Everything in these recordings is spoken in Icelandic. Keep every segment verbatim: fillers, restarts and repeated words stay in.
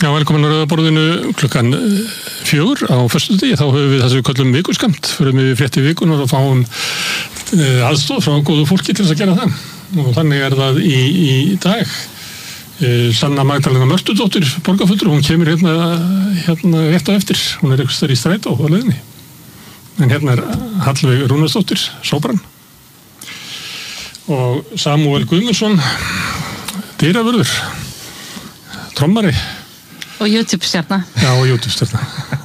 Já, velkomin að Rauðaborðinu klukkan fjögur á föstudegi. Þá höfum við þessu köllum vikuskamt. Förum við fréttir vikunar og fáum uh, aðstoð frá góðu fólki til þess að gera það. Og þannig er það í, í dag. Uh, Sanna Magdalena Mörtudóttir, borgarfulltrúi, hún kemur hérna, hérna rétt á eftir. Hún er eitthvað stær í strætó á leiðinni. En hérna er Hallveig Rúnarsdóttir, sópran. Og Samúel Guðmundsson, dyravörður, trommari. Og YouTube-stjarna. Já, og YouTube-stjarna.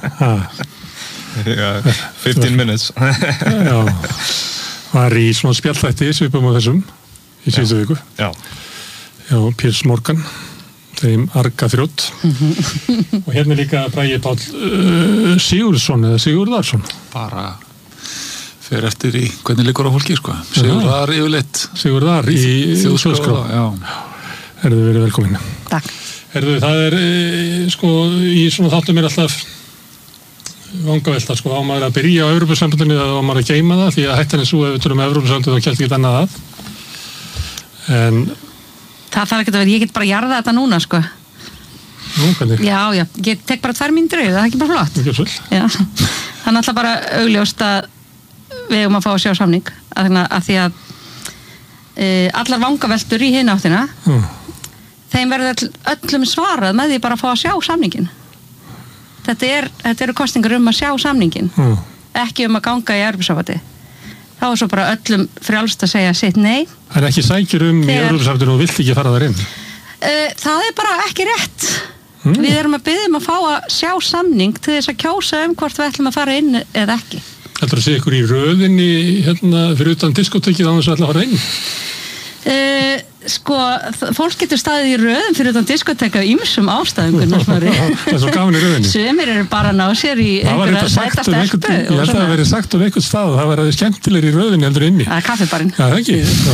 Já, fifteen minutes. Já, var í svona spjallþætti svipum á þessum í síðustu viku. Já. Já, Piers Morgan, þeim arga þrjótt. Og hérna er líka Bragi Páll uh, Sigurðsson eða Sigurðarsson. Bara fer eftir í hvernig liggur á fólki, sko. Sigurðar yfirleitt. Sigurðar í Þjóðskrá. Já. Herðu verið velkomin. Takk. Herðu, það er, e, sko, í svona þáttum er alltaf vangavelta, sko, á maður að byrja á Evrópusambandinu eða á maður að geyma það, því að hættan er svo ef við tölum Evrópusambandinu þá kemst ekki annað að. En... Það þarf ekki að vera, ég get bara að jarða þetta núna, sko. Nú, hvernig? Já, já, ég tek bara tvær mínútur yfir, það er ekki bara flott. Ekki svolítið. Já, það er alltaf bara augljóst að við erum að fá að sjá samning, að, að því að e, allar vangaveltur í hina áttina, mm. þeim verður öllum svarað með því bara að fá að sjá samningin. Þetta, er, þetta eru kosningar um að sjá samningin, mm. ekki um að ganga í Evrópusambandið. Þá er svo bara öllum frjálst að segja sitt nei. Það er ekki sækjur um Þegar, í Evrópusambandinu og vilt ekki fara þar inn? Uh, það er bara ekki rétt. Mm. Við erum að biðja um að fá að sjá samning til þess að kjósa um hvort við ætlum að fara inn eða ekki. Heldur að sé ykkur í röðinni hérna, fyrir utan diskotekið á þess að ætla að fara inn? Uh, sko, fólk getur staðið í röðum fyrir utan diskoteka ýmsum ástæðum, Gunnar Smári. Það er svo gaman í röðinni. Sumir eru bara að ná sér í einhverja sæta stelpu. Ég held að það verið sagt um einhvern stað og það verið skemmtilegri í röðinni heldur inni. Það er kaffibarinn. Já, það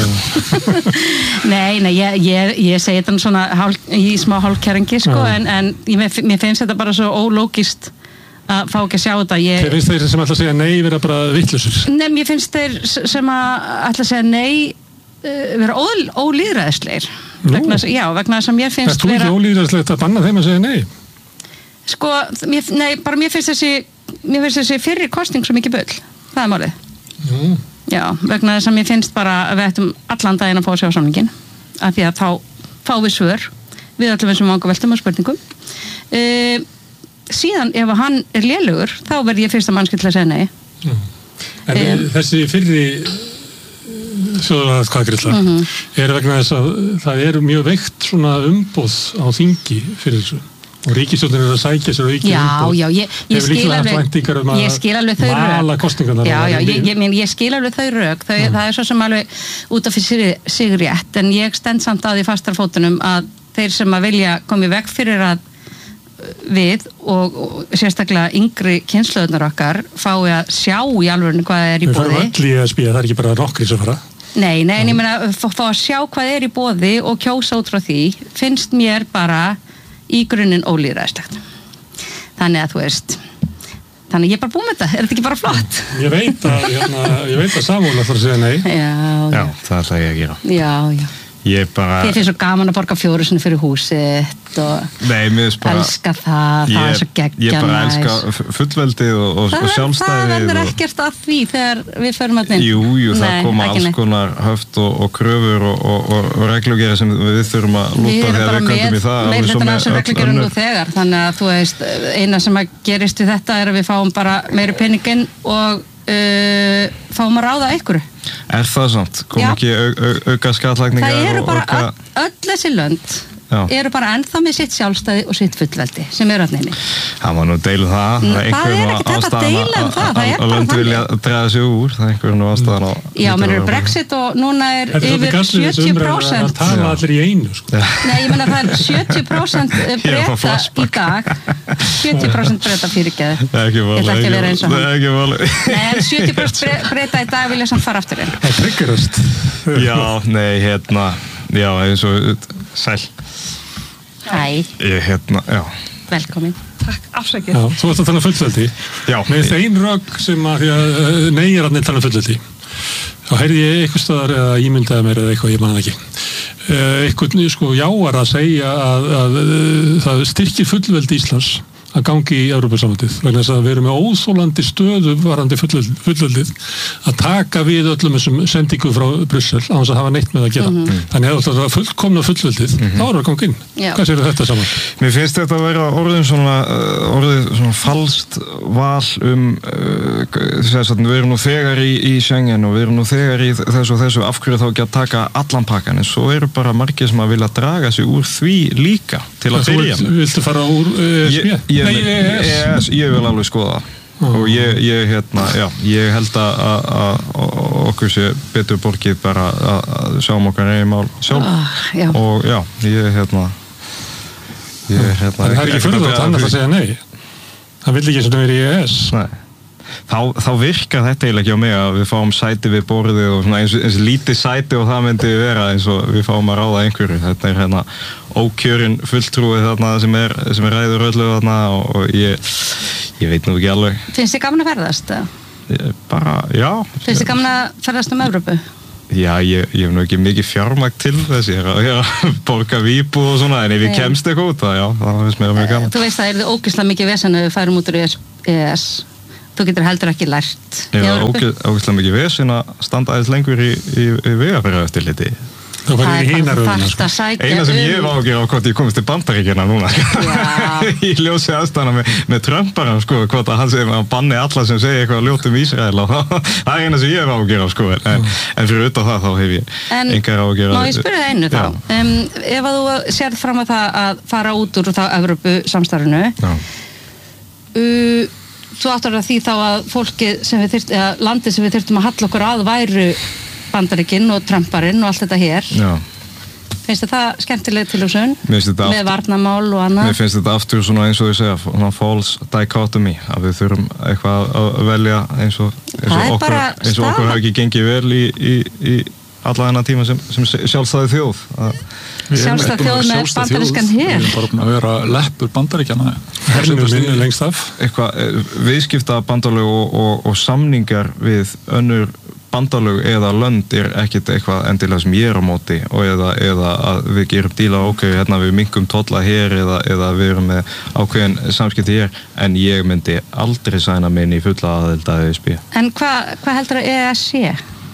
ekki. Nei, nei, ég, ég, ég segi þetta svona hál, í smá hálfkæringi, sko, en, en ég, mér finnst þetta bara svo ólógist að fá ekki að sjá þetta. Ég... Þeir finnst þeir sem ætla að segja nei vera bara vittlausir? Nei, mér finnst þeir sem að ætla að segja nei vera ó, ólýðræðislegir. Vegna, já, vegna þess að mér finnst Það er þú ekki ólýðræðislegt að banna þeim að segja nei? Sko, mér, nei, bara mér finnst þessi mér finnst þessi fyrri kosning svo mikið bull. Það er málið. Mm. Já, vegna þess að mér finnst bara að við ættum allan daginn að fá að sjá samningin. Af því að þá fá við svör við öllum eins og vangaveltum og spurningum. Uh, síðan ef hann er lélugur, þá verð ég fyrsta mannskil til að segja nei. Mm. En um, þessi fyrri þjóðaratkvæðagreiðsla mm-hmm. er vegna þess að það er mjög veikt svona umboð á þingi fyrir þessu og ríkisstjórnin er að sækja sér aukin umboð. Já, já, ég, ég skil alveg um ég skil alveg þau rök. Já, já, ég, ég, ég skil alveg þau rök. Þau, mm. Það er svo sem alveg út af fyrir sig rétt, en ég stend samt að í fastarfótunum að þeir sem að vilja komi veg fyrir að við og, og sérstaklega yngri kynslóðunar okkar fái að sjá í alvörinu hvað er í boði. Við fáum öll í að spila, það er ekki bara nokkri sem fara. Nei, nei, en ég meina fá, fá að sjá hvað er í boði og kjósa út frá því finnst mér bara í grunninn ólýðræðislegt. Þannig að þú veist, þannig ég er bara búin með þetta, er þetta ekki bara flott? Ég veit að, hérna, ég veit að Samúel ætlar að segja nei. Já, já. Já, það ætla ég að gera. Já, já. Ég bara... Þið finnst svo gaman að borga fjóru sinni fyrir húsitt og Nei, mér finnst bara... elska það, það er svo geggja Ég bara elska fullveldið og, og, og sjálfstæðið. Það verður og... ekkert að því þegar við förum að inn. Jú, jú, það Nei, koma alls konar höft og, og kröfur og, og, og reglugeri sem við þurfum að lúta þegar við köndum í það. Við erum bara með meirhlutan reglugerum nú þegar, þannig að þú veist, eina sem að gerist við þetta er að við fáum bara meiri peninginn og Uh, fáum að ráða einhverju. Er það samt? Kom Já. ekki au, au, auka skattlagningar? Það eru bara auka... öll, öll þessi lönd Já. eru bara ennþá með sitt sjálfstæði og sitt fullveldi sem eru öll neini. Það var nú deilum það. Það, það er ekkert þetta að deila um það. Það er bara þannig. Að vilja draga sig úr, það er einhverjum nú ástæðan á... Já, menn eru Brexit og núna er yfir sjötíu prósent. Það tala allir í einu, sko. Nei, ég menna það er sjötíu prósent breyta í dag. sjötíu prósent breyta fyrirgeðu. Ég ætla ekki að vera eins og hann. Nei, en sjötíu prósent breyta í dag vilja samt fara aftur inn. Það triggerast. Já, nei, hérna, já, eins og sæl. Hæ. Ég, hérna, já. Velkomin. Takk, afsakið. Já, þú ert að tala um fullveldi. Já. Með þetta ein rögg sem að, því að nei er að neitt tala um fullveldi. Þá heyrði ég eitthvað staðar eða ímyndaði mér eða eitthvað, ég man það ekki. einhvern sko jáar að segja að, að, að það styrkir fullveldi Íslands að gangi í Evrópusambandið vegna þess að við erum með óþolandi stöðu varandi fullveldið að taka við öllum þessum sendingum frá Brussel á þess að hafa neitt með að gera. Mm-hmm. Þannig að það var fullkomna fullveldið, mm-hmm. þá er það að ganga inn. Já. Hvað sér þetta saman? Mér finnst þetta að vera orðin svona, orðið svona falskt val um, þess að við erum nú þegar í, í Schengen og við erum nú þegar í þessu og þessu, af hverju þá ekki að taka allan pakkan, en svo eru bara margir sem að vilja draga sig úr því líka til að byrja. Þú viltu fara úr E S B? Ég, Nei, E E S, ég vil alveg skoða það. Oh. Og ég, ég, hérna, já, ég held að okkur sé betur borgið bara að sjá um okkar eigin mál sjálf. Oh, já. Og já, ég, hérna, ég, hérna... Það er ekki furðulegt annað að segja nei. Það vill ekki svona verið í E E S. Nei. Þá, þá virkar þetta eiginlega ekki á mig að við fáum sæti við borðið og svona eins, eins lítið sæti og það myndi vera eins og við fáum að ráða einhverju. Þetta er hérna ókjörin fulltrúi þarna sem er, sem er ræður öllu þarna og, og ég, ég veit nú ekki alveg. Finnst þið gaman að ferðast? Ég, bara, já. Finnst þið gaman að ferðast um Evrópu? Já, ég, ég hef nú ekki mikið fjármagn til þess, ég er að, ég er að borga víbu og svona, en ef ég kemst eitthvað út það, já, það finnst mér mjög gaman. Þú veist það er ógeðslega mikið vesen að við færum út úr E E S. Þú getur heldur ekki lært í Evrópu. Já, ógeðslega mikið vesen að standa aðeins lengur í, í, í vegabréfaeftirliti. Það var í hínaröðuna, sko. Eina sem ég var ágjör á hvort ég komist til Bandaríkjanna núna. Í ljósi aðstæðana með, með Trump-aran, sko, hvort að hann segir að banni alla sem segir eitthvað ljótt um Ísrael og það er eina sem ég var ágjör á, sko. En, en fyrir utan það þá hef ég engar ágjör á. Má ég spyrja það einu þá? Um, ef að þú sérð fram að það að fara út úr þá Evrópu samstarfinu, uh, þú áttur að því þá að fólkið sem við þyrftum, eða landið sem við þyrftum að halla okkur að væru Bandaríkinn og Trumparinn og allt þetta hér. Já. Finnst þetta skemmtileg tilhugsun? Með varnarmál og annað? Mér finnst þetta aftur svona eins og ég segja, svona false dichotomy, að við þurfum eitthvað að velja eins og, eins og okkur, eins og okkur hafi ekki gengið vel í, í, í alla þennan tíma sem, sem sjálfstæði þjóð. Sjálfstæði þjóð með bandarískan hér. Við erum bara búin að vera leppur bandaríkjana. Herlunum minni lengst af. Eitthvað, viðskipta bandalög og, og, og samningar við önnur bandalög eða lönd er ekkert eitthvað endilega sem ég er á móti og eða, eða að við gerum díla ákveðu hérna við minkum tolla hér eða, eða við erum með ákveðin samskipti hér en ég myndi aldrei sæna minni í fulla aðild að E S B. En hvað hva heldur að E E S sé?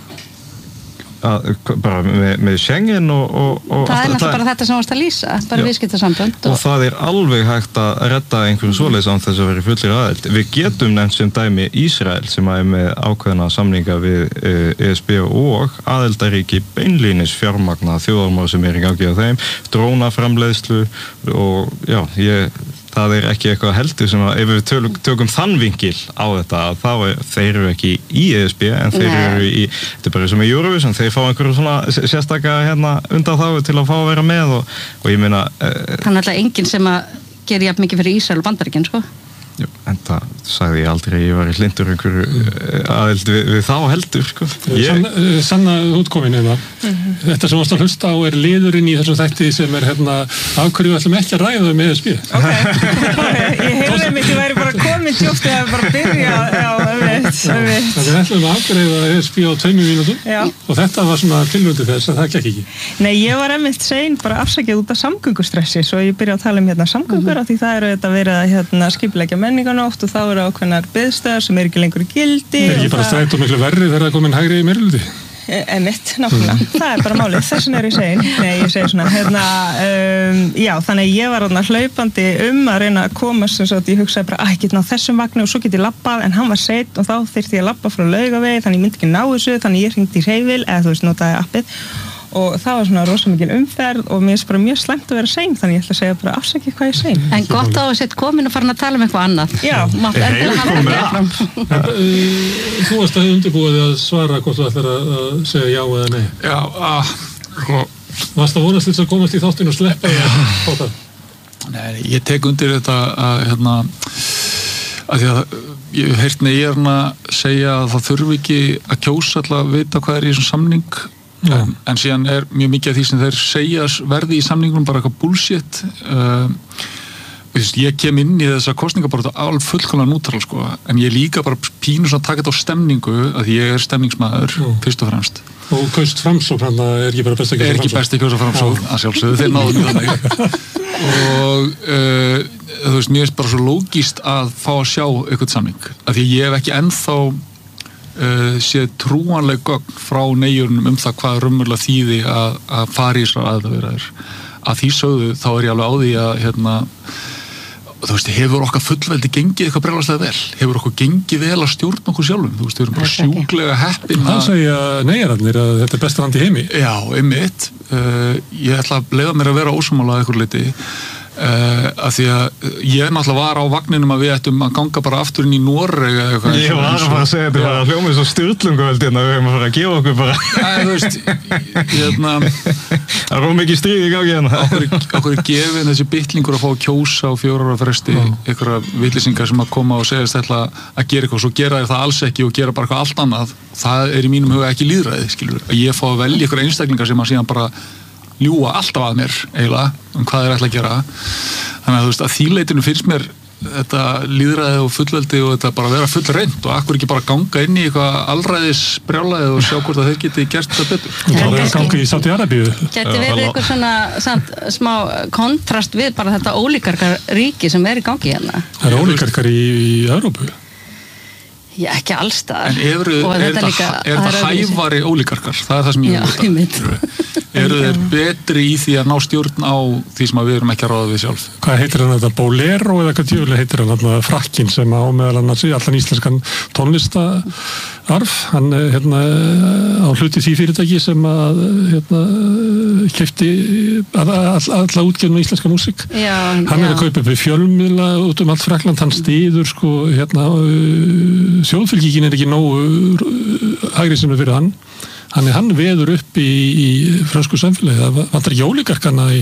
Að, bara með, með Schengen og, og, og það er náttúrulega bara þetta sem varst að lýsa bara viðskiptasambönd og... og það er alveg hægt að redda einhverju svoleiðis án þess að vera fullir aðild. Við getum nefnt sem dæmi Ísrael sem er með ákveðna samninga við E S B og aðildaríki beinlínis fjármagna þjóðarmál sem er í gangi á þeim, drónaframleiðslu og já, ég það er ekki eitthvað heldur sem að ef við tökum, tökum þann vinkil á þetta þá er, þeir eru ekki í E S B en þeir Nei. eru í, þetta er bara sem í Eurovision þeir fá einhverju svona sérstaka hérna undan þá til að fá að vera með og, og ég meina uh, Það er alltaf enginn sem að gera jafn mikið fyrir Ísrael og Bandaríkin sko Jú, en það sagði ég aldrei ég var í hlindur einhverju aðild við, við þá heldur sko. Ég... Sanna, sanna útkomin hérna. Mm-hmm. Þetta sem varst að hlusta á er liðurinn í þessum þætti sem er hérna af hverju við ætlum ekki að ræða um E S B. Ok, ég heyrði mig, ég væri bara komin tjóft eða bara byrja á öfnveit. Það er ætlum að afgreiða E S B á tveimur mínútum Já. Og þetta var svona tilvöndi þess að það gekk ekki. Nei, ég var einmitt sein bara afsakið út af samgöngustressi svo ég byrja að tala um hérna samgöngur mm-hmm. því það eru þetta verið að hérna, skipuleggja menninganótt og þá eru ákveðnar biðstöðar sem er ekki lengur í gildi. Það er ekki bara það... strætó miklu verri þegar það komin hægri í meirihluti. Emitt, nákvæmlega. Mm. Það er bara málið. Þess vegna er ég segin. Nei, ég segi svona, hérna, um, já, þannig ég var þarna hlaupandi um að reyna að koma sem svo að ég hugsaði bara, að ég get ná þessum vagni og svo get ég labbað, en hann var seinn og þá þyrfti ég að labba frá Laugavegi, þannig ég myndi ekki ná þessu, þannig ég hringdi í Hreyfil, eða þú veist, notaði appið. Og það var svona rosa mikil umferð og mér er bara mjög slæmt að vera sein þannig ég ætla að segja bara afsakið hvað ég er sein. En gott á að setja komin og farin að tala um eitthvað annað. Já. Mátt endilega hafa það fram. Þú varst að undirbúið að svara hvort þú ætlar að segja já eða nei. Já. Uh, varst að vonast þess að komast í þáttinn og sleppa á það? Nei, ég tek undir þetta að hérna að því að ég hef heyrt Neyjarna segja að það þurfi ekki að kjósa alltaf að vita hvað er í þessum samning. En, en síðan er mjög mikið af því sem þeir segja verði í samningunum bara eitthvað bullshit uh, ég kem inn í þessa kostningabaráttu alveg fullkomlega nútral sko, en ég líka bara pínu svona taka þetta á stemningu að ég er stemningsmaður mm. fyrst og fremst. Og kaust Framsókn, þannig að er ekki bara best að kjósa Framsókn? Er ekki best að kjósa Framsókn, að sjálfsögðu, þeir náðu mjög þannig. Og uh, þú veist, mér er bara svo lógíst að fá að sjá eitthvað samning, af því ég hef ekki ennþá uh, séð trúanleg gögn frá neyjurnum um það hvað raunverulega þýði að, að fara í þessar aðverðar. Að því sögðu, þá er ég alveg á því að hérna, þú veist, hefur okkar fullveldi gengið eitthvað brjálæslega vel? Hefur okkur gengið vel að stjórna okkur sjálfum? Þú veist, við erum bara sjúklega heppin að... Það segja neyjararnir að þetta er besta land í heimi. Já, einmitt. Uh, ég ætla að leiða mér að vera ósammála að eitthvað leiti. Uh, að því að ég náttúrulega var á vagninum að við ættum að ganga bara aftur inn í Noreg eða eitthvað. Ég var að fara að segja þetta bara hljómið svo styrlungavöld hérna, við höfum að fara að gefa okkur bara. Æ, þú veist, hérna... Það er mikið stríð í gangi hérna. Okkur, okkur er gefin þessi bitlingur að fá að kjósa á fjórar ára fresti, einhverja villisingar sem að koma og segja þetta að gera eitthvað, svo gera þér það alls ekki og gera bara eitthvað allt annað. Það er í mínum huga ekki lýðræði, skilur. Að ég fá að velja einhverja einstaklingar sem að síðan bara ljúga alltaf að mér eiginlega um hvað þeir ætla að gera. Þannig að þú veist að þýleitinu finnst mér þetta lýðræði og fullveldi og þetta bara vera full reynd og akkur ekki bara ganga inn í eitthvað alræðis brjálæði og sjá hvort að þeir geti gert það betur. Það var að ganga í Sádi-Arabíu. Geti verið eitthvað svona samt, smá kontrast við bara þetta ólíkarkar ríki sem er í gangi hérna. Það er ólíkarkar í, í Evrópu. Já, ekki allstaðar. En eru, er þetta, líka, er þetta hæfari ólíkarkar? Það er það sem ég Já, ég mynd. Eru þeir betri í því að ná stjórn á því sem við erum ekki að ráða við sjálf? Hvað heitir hann þetta? Bolero eða hvað djöfulega heitir hann þetta? Frakkin sem á meðal annars allan íslenskan tónlistarf. Hann hérna, á hluti því fyrirtæki sem að hérna, keypti alla útgefna íslenska músík. Já, hann er já. að kaupa upp við fjölmiðla út um allt Frakkland. Hann styður sko hérna þjóðfylkingin er ekki nógu hægri sem er fyrir hann. Þannig hann veður upp í, í fransku samfélagi. Það vantar ekki ólíkarkana í,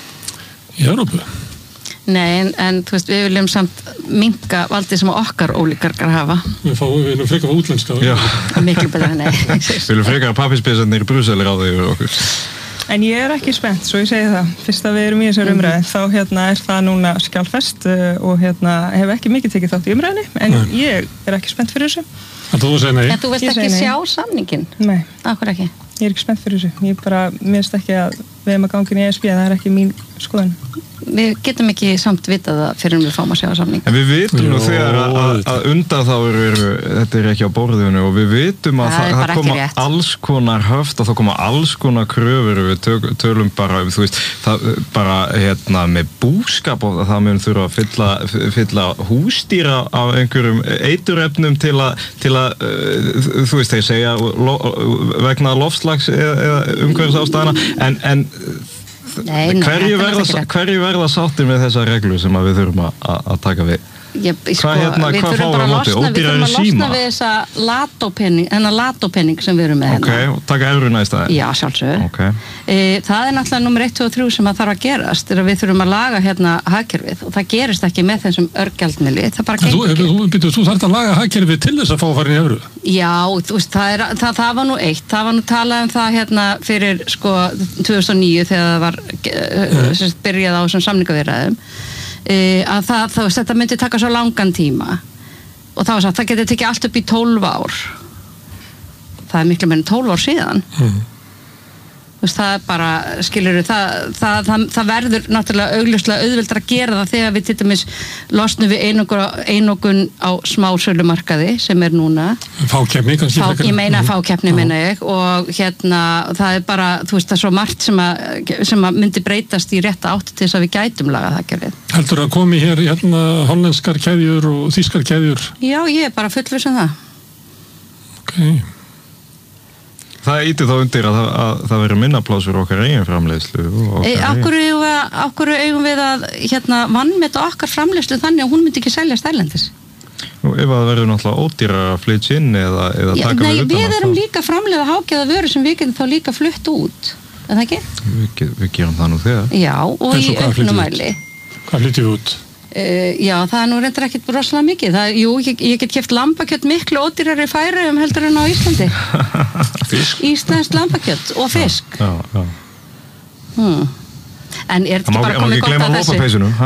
í Evrópu. Nei, en, en þú veist, við viljum samt minnka valdið sem okkar ólíkarkar hafa. Við, fá, við viljum frekar fá útlenska. Miklu betra, nei. Við viljum frekar að pappispesarnir í Brussel ráða yfir okkur. En ég er ekki spennt, svo ég segi það. Fyrst að við erum í þessar umræði, þá hérna, er það núna skjálfest og hérna, hef ekki mikið tekið þátt í umræðinni, en nei. Ég er ekki spennt fyrir þessu. En þú segir nei? En þú vilt ekki sjá samningin? Nei. Akkur ekki? Ég er ekki spennt fyrir þessu. Ég bara, mér finnst ekki að við erum að ganga inn í E S B, það er ekki mín skoðun. Við getum ekki samt vitað það fyrir við fáum að sjá samning. En við vitum nú þegar að, að, að undanþágur eru, þetta er ekki á borðinu og við vitum að það, það, það koma rétt. Alls konar höft og það koma alls konar kröfur við tök, tölum bara um, þú veist, það, bara hérna með búskap og það mun þurfa að fylla, fylla húsdýra af einhverjum eiturefnum til að, til að þú veist, þeir segja lo, vegna lofslags eða umhverfisástæðana en, en Nei, nei, hverju verða, hverju verða sáttir með þessa reglu sem að við þurfum að, að taka við? Ég, sko, hvað hérna, við hvað þurfum bara að losna, við þurfum að losna við þessa latópenning, hennar latópenning sem við erum með ok, hérna. Og taka euruna í staðinn? Já, sjálfsögðu. Okay. E, það er náttúrulega nummer eitt, tvö og þrjú sem að þarf að gerast, er að við þurfum að laga hérna hagkerfið og það gerist ekki með þessum örgjaldmiðli, það bara gengur ekki. Þú, þú, þú þarft að laga hagkerfið til þess að fá að fara inn í euru? Já, þú veist, það, er, það, það var nú eitt, það var nú talað um það hérna fyrir sko tvö þúsund og níu þegar það var mm. byrjað á þessum samningaviðræðum. Uh, að það, það, þetta myndi taka svo langan tíma og það var sagt, það geti tekið allt upp í tólf ár það er miklu meira en tólf ár síðan mm. veist, það er bara, skilur það, það, það, það verður náttúrulega augljóslega auðveldar að gera það þegar við til dæmis losnum við einokun á smásölumarkaði sem er núna fákeppni kannski Fá, ég meina fákeppni meina ég og hérna það er bara, þú veist það er svo margt sem að, sem að myndi breytast í rétta átt til þess að við gætum laga það gerðið. Heldur að komi hér hérna hollenskar keðjur og þýskar keðjur? Já, ég er bara fullviss um það. Ok. Það íti þá undir að, að, að það veri minnaplásur okkar eigin framleiðslu e, Akkur eigum við að hérna, vannmeta okkar framleiðslu þannig að hún myndi ekki selja stærlendis Nú, ef það verður náttúrulega ódýrar að flytja inn eða, eða Já, taka nei, við utan við erum líka framleiða hágæða vöru sem við getum þá líka flutt út Er það ekki? Við, við gerum það nú þegar Já, og í auknum mæli Hvað flytjum við út? Uh, já, það er nú reyndar ekkert rosalega mikið. Það, jú, ég, ég get keypt lambakjött miklu ódýrari færi um heldur en á Íslandi. Fisk? Íslenskt lambakjött og fisk. Já, já. Hmm. En er þetta ekki bara komið gott að þessu?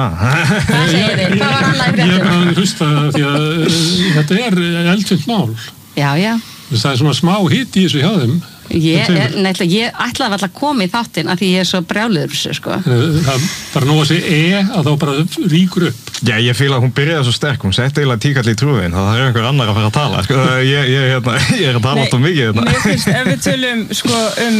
Hvað segir þið? Hvað var annað í fréttum? Ég er bara að hlusta því að þetta er eldfimt mál. Já, já. Það er svona smá hitt í þessu hjá þeim. Ég, er, nefnilega, ég ætlaði alltaf að koma í þáttinn af því ég er svo brjáliður þessu, sko. Það bara nú að segja e að þá bara ríkur upp. Já, ég fíla að hún byrjaði svo sterk, hún setti eiginlega tíkall í trúin, það er einhver annar að fara að tala. Sko, ég, ég, hérna, ég er að tala alltaf mikið. Hérna. Mér finnst, ef við tölum sko, um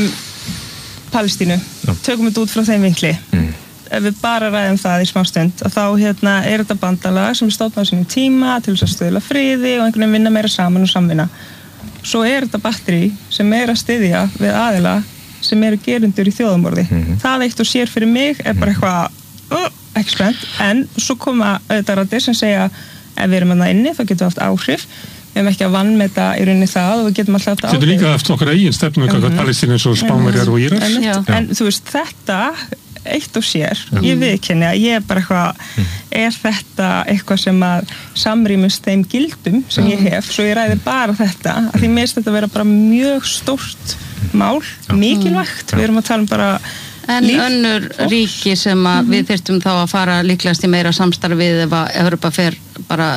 Palestínu, tökum við út frá þeim vinkli. Mm. Ef við bara ræðum það í smástund, þá hérna, er þetta bandalag sem er stofnað á sínum tíma til þess að stuðla friði og einhvern veginn vinna meira saman og samvinna. Svo er þetta batteri sem er að styðja við aðila sem eru gerundur í þjóðamorði. Mm-hmm. Það eitt og sér fyrir mig er bara eitthvað uh, ekki spennt, en svo koma auðvitað rættir sem segja ef við erum að það inni þá getum við haft áhrif. Við hefum ekki að vannmeta í rauninni það og við getum alltaf haft áhrif. Þetta er líka eftir okkar eigin stefnu hvað mm-hmm. Palestínu eins og Spánverjar og Írar. En, en þú veist, þetta eitt og sér, ég viðkenni að ég er bara eitthvað, er þetta eitthvað sem að samrýmust þeim gildum sem ég hef, svo ég ræði bara þetta, að því mér finnst þetta að vera bara mjög stórt mál, mikilvægt, við erum að tala um bara En önnur ríki sem að við þyrftum þá að fara líklegast í meira samstarfið ef að Evrópa fer bara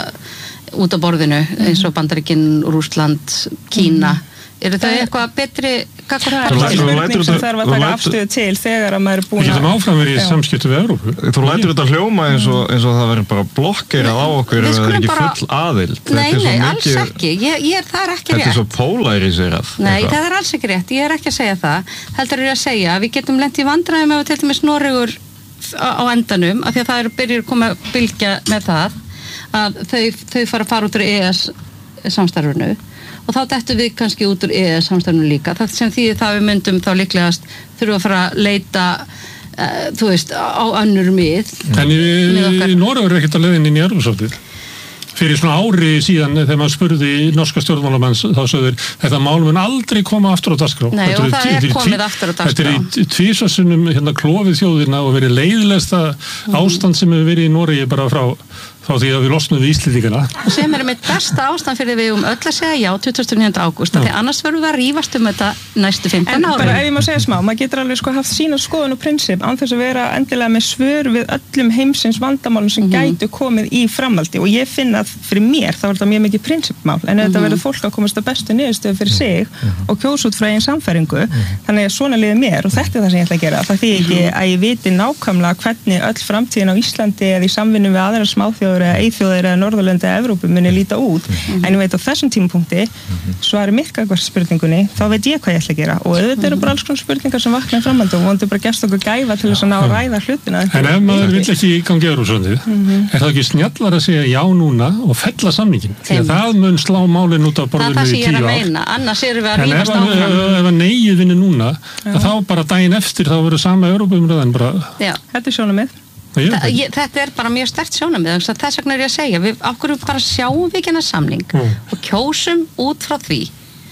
út á borðinu, eins og Bandaríkin, Rússland, Kína eru þau eitthvað betri það er spurning sem þarf að taka afstöðu til þegar að maður er búin að við getum áfram verið í samskiptum við Evrópu þú lætur þetta hljóma eins og, eins og það verður bara blokkerað á okkur ef það er ekki full aðild nei, nei, alls ekki ég, ég, það er ekki rétt þetta er svo pólariserað nei, það er alls ekki rétt, ég er ekki að segja það heldur er að segja að við getum lent í vandræðum ef við til dæmis Noregur á endanum af því að það eru byrjur að koma að bylgja með það að þau, þau fara að fara út úr E E S samstarfinu og þá dettum við kannski út úr E E S samstarfinu líka. Það sem því það við myndum þá líklegast þurfa að fara að leita uh, þú veist, á önnur mið. En í, í Noregur er ekkert að leiðin inn í Evrópusambandið. Fyrir svona ári síðan þegar maður spurði norska stjórnmálamann þá sögður þetta mál mun aldrei koma aftur á dagskrá. Nei, og það er komið aftur á dagskrá. Þetta er í tvísvarsinnum hérna klofið þjóðina og verið leiðilegsta mm. ástand sem hefur verið í Noregi bara frá frá því að við losnum við Íslendingana. Sem er mitt besta ástand fyrir við um öll að segja já tuttugasta og níunda ágúst, því annars verðum við að rífast um þetta næstu fimmtán ára. En bara ef ég má segja smá, maður getur alveg sko haft sína skoðun og prinsip án þess að vera endilega með svör við öllum heimsins vandamálum sem mm-hmm. gætu komið í framhaldi og ég finn að fyrir mér þá er þetta mjög mikið prinsipmál, en mm-hmm. þetta verður fólk að komast að bestu niðurstöðu fyrir sig mm-hmm. og kjósa út frá eigin samfæringu, mm-hmm. þannig að svona liði mér og þetta er það sem ég ætla að gera. Það þýðir ekki að ég viti nákvæmlega hvernig öll framtíðin á Íslandi eða í samvinnu við aðrar smáþjóðir eða eyþjóðir eða Norðurlönd eða Evrópu muni líta út, mm-hmm. en ég veit á þessum tímapunkti mm-hmm. svari mitt gagnvart spurningunni, þá veit ég hvað ég ætla að gera og auðvitað eru bara alls konar spurningar sem vakna í framhaldi og vonandi bara gefst okkur gæfa til þess að ná að ræða hlutina. En ef maður vill ekki ganga Evrópusambandið, mm-hmm. er það ekki snjallar að segja já núna og fella samningin, því að það mun slá málinn út af borðinu í tíu ár. Það er það sem ég er að meina, annars erum við að rífast áfram. En ef að neyið vinni núna, þá bara daginn eftir þá verður sama Evrópuumræðan bara. Já, þetta er sjónarmið. Þa, ég, þetta er bara mjög sterkt sjónarmið þess vegna er ég að segja, við okkur bara sjáum við ekki hennar samning mm. og kjósum út frá því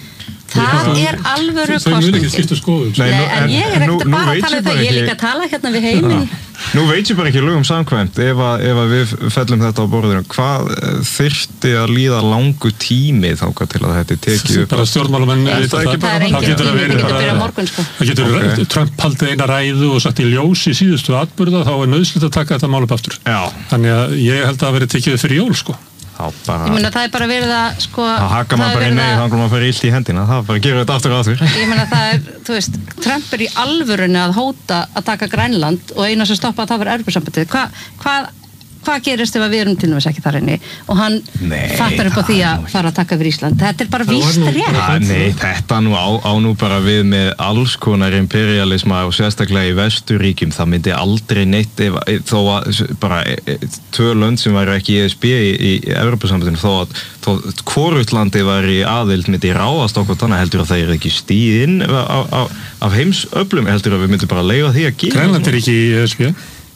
það ég, er alvöru kostningi en ég er ekkert að bara að tala um það ég er líka að tala hérna við heiminn Nú veit ég bara ekki lögum samkvæmt ef að, ef að við fellum þetta á borðinu hvað þyrfti að líða langu tími þangað til að þetta tekið upp bara stjórnmálamenn það er engin tími, þetta getur byrjað morgun sko. Það getur okay. Trump haldið eina ræðu og sagt í ljós í síðustu atburða þá er nauðsynlegt að taka þetta mál upp aftur Já. Þannig að ég held að það verið tekið fyrir jól sko Bara, ég meina það er bara verið að sko það hakka maður bara í nei, þannig að maður fyrir illt í hendina það bara gefur þetta aftur og aftur ég meina það er, þú veist, Trump er í alvörunni að hóta að taka Grænland og eina sem stoppa að það var Evrópusambandið hvað hva, hva gerist ef við erum til dæmis ekki þar inni og hann nei, fattar upp á því að fara að taka fyrir Ísland þetta er bara víst rétt ja, Nei, þetta nú á, á nú bara við með alls konar imperialisma og sérstaklega í Vesturíkjum það myndi aldrei neitt ef, þó að bara tvö lönd sem væri ekki í E S B í, í Evrópusambandinu þó að þó hvorugt landi væri aðild myndi ráðast okkur þannig heldur að það er ekki stíðinn af heimsöflum heldur að við myndum bara leiða því að gera Grænland er ekki í E S B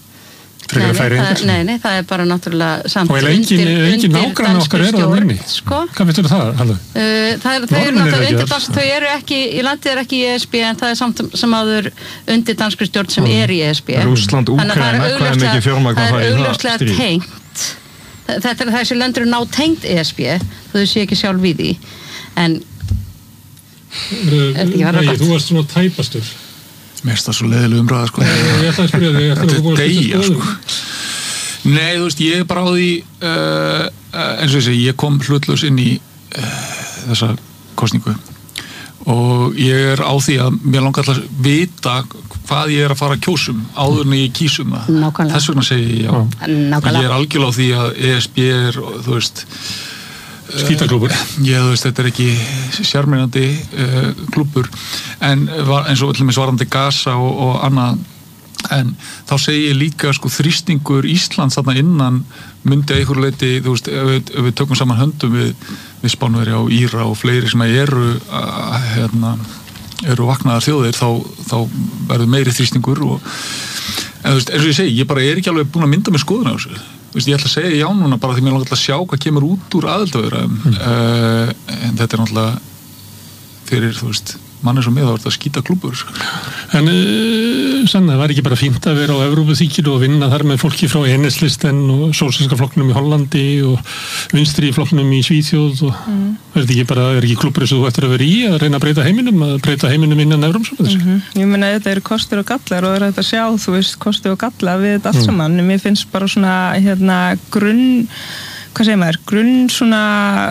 Nei nei, það, nei, nei, það er bara náttúrulega samt og engin, engin nágrann okkar er að minni sko? Hvað veitur það? Uh, það er, þau eru náttúrulega undir dansk þau eru ekki, í landið er ekki í E S B en það er samt sem áður undir danskri stjórn sem er í E S B Rússland, Úkraína, hvað er mikið fjármagn það er augljóslega tengt þetta er þessi löndur ná tengt E S B þau sé ekki sjálf við því en Nei, þú varst svona tæpastur Mér finnst það svo leiðileg umræða, sko. Ég ætla að spyrja þig, þetta er deyja, sko. Nei, þú veist, ég er bara á því, uh, eins og ég segi, ég kom hlutlaus inn í uh, þessa kosningu og ég er á því að mér langar alltaf að vita hvað ég er að fara að kjósum áður en ég kýsum það. Nákvæmlega. Þess vegna segi ég já. Nákvæmlega. Ég er algjörlega á því að E S B er, þú veist, skítaklúbbur. Já, þú veist, þetta er ekki sjarmerandi uh, klúbbur en var, eins og allir svarandi Gaza og, og annað, en þá segi ég líka sko þrýstingur Íslands þarna innan myndi að einhverju leyti, þú veist, ef við, ef við tökum saman höndum við, við Spánverja og Íra og fleiri sem eru að, hérna, eru vaknaðar þjóðir, þá, þá verður meiri þrýstingur og, en þú veist, eins og ég segi, ég bara er ekki alveg búin að mynda með skoðun á þessu. Þú veist, ég ætla að segja já núna bara því mér langar að sjá hvað kemur út úr aðildarviðræðum, mm. uh, en þetta er náttúrulega fyrir, þú veist, mann er svo með þá er þetta að skýta klúbbur. En uh, sann, það var ekki bara fínt að vera á Evrópuþinginu og vinna þar með fólki frá Ennislisten og sósíalíska flokknum í Hollandi og vinstri flokknum í Svíþjóð og mm. er þetta ekki bara, er ekki klúbbur sem þú ættir að vera í að reyna að breyta heiminum, að breyta heiminum innan Evrópsambandsins? Mm-hmm. Ég meina þetta eru kostir og gallar og það er þetta að sjá, þú veist, kostir og gallar við þetta allt mm. saman. Mér finnst bara svona, hérna, grunn hvað segir maður, grunn svona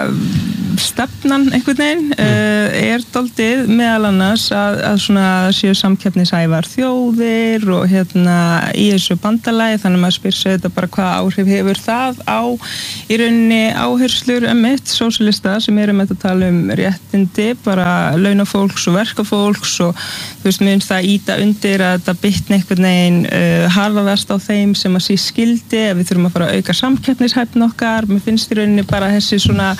stefnan einhvern veginn mm. uh, er dálítið meðal annars að, að svona séu samkeppnishæfar þjóðir og hérna í þessu bandalagi, þannig að maður spyr sig þetta bara hvað áhrif hefur það á í rauninni áherslur emitt sósíalista sem eru með að tala um réttindi, bara launafólks og verkafólks og þú veist, mér finnst það íta undir að þetta bitni einhvern veginn uh, harðast á þeim sem að sé skildi, að við þurfum að fara að auka samkeppnishæfn okkar. Mér finnst í rauninni bara þessi svona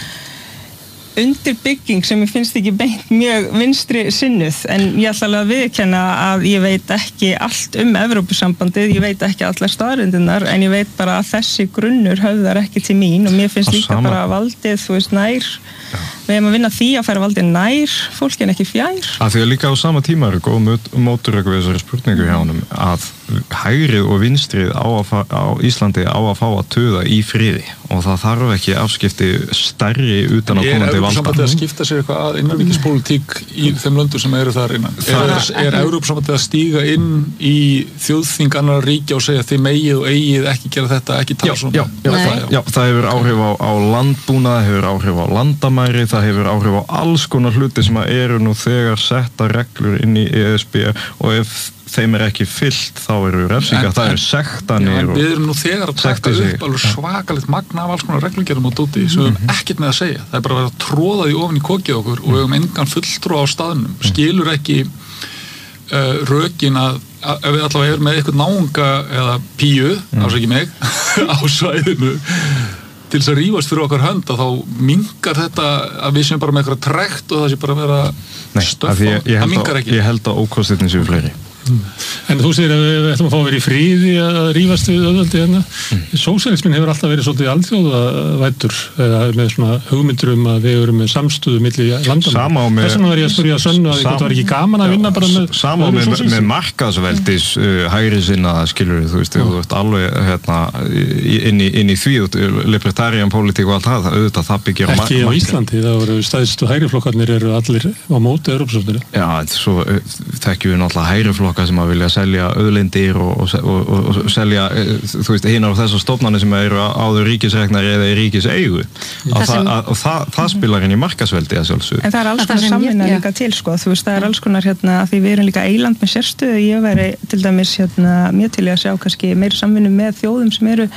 undirbygging sem mér finnst ekki beint mjög vinstri sinnuð, en ég ætla alveg að viðurkenna að ég veit ekki allt um Evrópusambandið, ég veit ekki allar staðreyndirnar, en ég veit bara að þessi grunnur höfðar ekki til mín og mér finnst líka bara valdið, þú veist, nær Já. Við erum að vinna því að færa valdið nær fólk en ekki fjær. Að því að líka á sama tíma eru góð móturöku við þessari spurningu hjá honum að hægrið og vinstrið á, að, á Íslandi á að fá að tuða í friði og það þarf ekki afskipti stærri utan á komandi valda. Er Evrópusambandið að skipta sér eitthvað að innanríkispólitík í þeim löndum sem eru þar innan? Er, er Evrópusambandið að stíga inn í þjóðþing annarra ríkja og segja þið megið og eigið ekki gera þetta, ekki tala svona? Já, já, það, já, það hefur áhrif á, á landbúnað, það hefur áhrif á landamæri, það hefur áhrif á alls konar hluti sem eru nú þegar setta reglur inn í E S B og ef þeim er ekki fyllt þá eru refsingar, það eru sektanir. Já, en við erum nú þegar að taka upp alveg svakalegt magna af alls konar reglugerðum og dóti sem við höfum mm-hmm. ekkert með að segja. Það er bara að vera að tróða því ofan í kokið okkur og við höfum engan fulltrúa á staðnum. Skilur ekki uh, rökin að, að ef við allavega erum með eitthvað náunga eða píu, mm. ás ekki mig, á svæðinu til þess að rífast fyrir okkar hönd að þá mingar þetta að við séum bara með eitthvað trekt og það sé bara að vera stöff á. Það mingar ekki. Ég held að ókostirni séu fleiri. Mm. En þú segir að við ætlum að fá að vera í fríði að rífast við öðvöldi hérna. Mm. Sósíalismin hefur alltaf verið svolítið alþjóðavæddur eða með svona hugmyndur um að við erum með samstöðu milli landana. Þess vegna var ég að spyrja að sönnu að þetta var ekki gaman að vinna bara með Sama með, með markaðsveldis uh, hægri sinna skilur þú veist, þú veist alveg hérna, inn, í, inn í því libertarian politík og allt það, auðvitað það byggir á ekki á Íslandi, það voru stæðstu hægriflokkarnir eru allir á móti Evrópusambandinu. Já, svo þekkjum við náttúrulega hægriflokk sem að vilja selja auðlindir og, og, og, og selja, þú veist, hinar á þessar stofnanir sem eru áður ríkisreknar eða í ríkiseigu og það, það, það, það spilar inn í markaðsveldi að sjálfsögðu. En það er alls konar samvinna líka til, sko, þú veist, það er alls konar hérna, því við erum líka eiland með sérstöðu, ég væri til dæmis hérna, mjög til að sjá kannski meiri samvinnu með þjóðum sem eru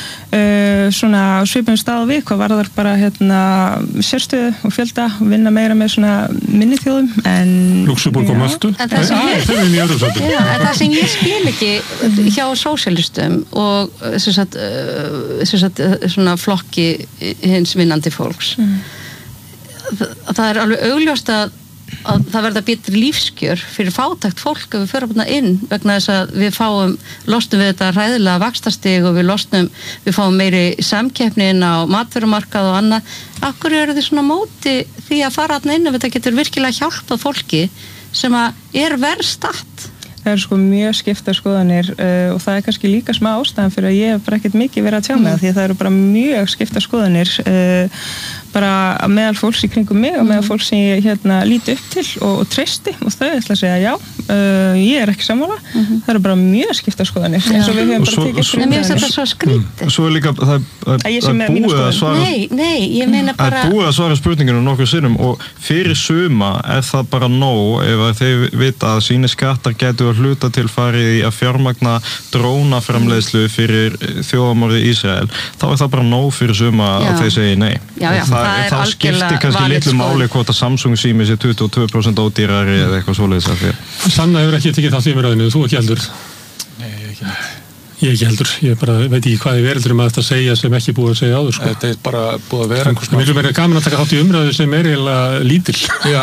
Uh, svona svipum stað og við hvað var þar bara hérna sérstöðu og fjölda og vinna meira með svona minni þjóðum en Luxemburg og Möltu en það sem ég, já, en það sem ég skil ekki hjá sósíalistum og sem sagt, sem sagt, svona flokki hins vinnandi fólks mm. það, það er alveg augljóst að að það verða betri lífskjör fyrir fátækt fólk ef við förum hérna inn vegna þess að við fáum, losnum við þetta hræðilega vaxtastig og við losnum, við fáum meiri samkeppni inn á matvörumarkað og annað. Akkur eru þið svona móti því að fara hérna inn ef þetta getur virkilega hjálpað fólki sem að er verð statt? það eru sko mjög skiptar skoðanir uh, og það er kannski líka smá ástæðan fyrir að ég hef bara ekkert mikið verið að tjá mig mm. því að það eru bara mjög skiptar skoðanir uh, bara meðal fólks í kringum mig og meðal fólks sem ég hérna líti upp til og, og treysti og þau ætla að segja já, uh, ég er ekki sammála mm-hmm. það eru bara mjög skiptar skoðanir eins og við höfum bara tekið en mér finnst þetta svo skrítið svo er líka það er búið að svara nei, nei, ég meina bara það er búið að svara spurninginu nokkuð sinnum og fyrir suma er það bara nóg ef þeir vita að síni skattar getur að hluta til farið í að fjármagna drónaframleiðslu fyrir þjóðamorðið Ísrael þá er það bara nóg fyrir suma já. Að þeir segi nei já, já. Það, það þá skiptir kannski litlu máli hvort að Samsung sími sé tuttugu og tvö prósent ódýrari eða eitthvað svoleiðis af því. Sanna hefur ekki tekið þátt í umræðinu, þú ekki heldur? Nei, ég ekki heldur. Ég ekki heldur, ég bara veit ekki hvað í verðurum að þetta segja sem ekki búið að segja áður sko. Þetta er bara búið að vera einhvers konar. Mér finnst verið gaman að taka þátt í umræðu sem er eiginlega lítil. Já,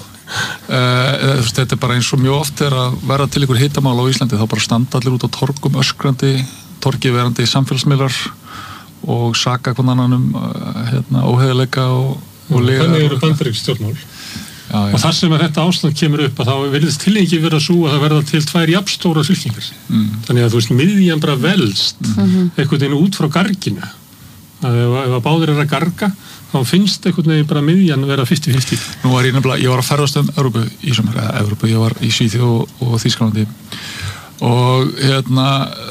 uh, þetta er bara eins og mjög oft er að vera til ykkur hitamál á Íslandi þá bara standa allir út á torgum öskrandi, torgið verandi samfélagsmiðlar og saka hvern annan um hérna, óheiðarleika og, og lega. Þannig eru bandarísk stjórnmál. Já, já. Og þar sem að þetta ástand kemur upp að þá virðist tilhengi vera svo að það verða til tvær jafnstóra fylkingar. Mm. Þannig að þú veist, miðjan bara velst mm. einhvern veginn út frá garginu. Að ef, ef að báðir er að garga, þá finnst einhvern veginn bara miðjan vera fifty fifty. Nú var ég nefnilega, ég var að ferðast um Evrópu í sumar, eða Evrópu, ég var í Svíþjóð og, og Þýskalandi og hérna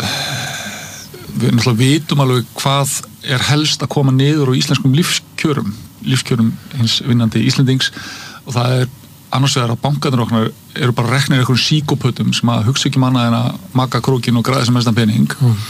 við náttúrulega vitum alveg hvað er helst að koma niður á íslenskum lífskjörum, lífskjörum hins vinnandi Íslendings og það er annars vegar að bankarnir okkar eru bara reknir einhverjum síkópötum sem að hugsa ekki manna en að maka krókin og græða sem mestan pening mm.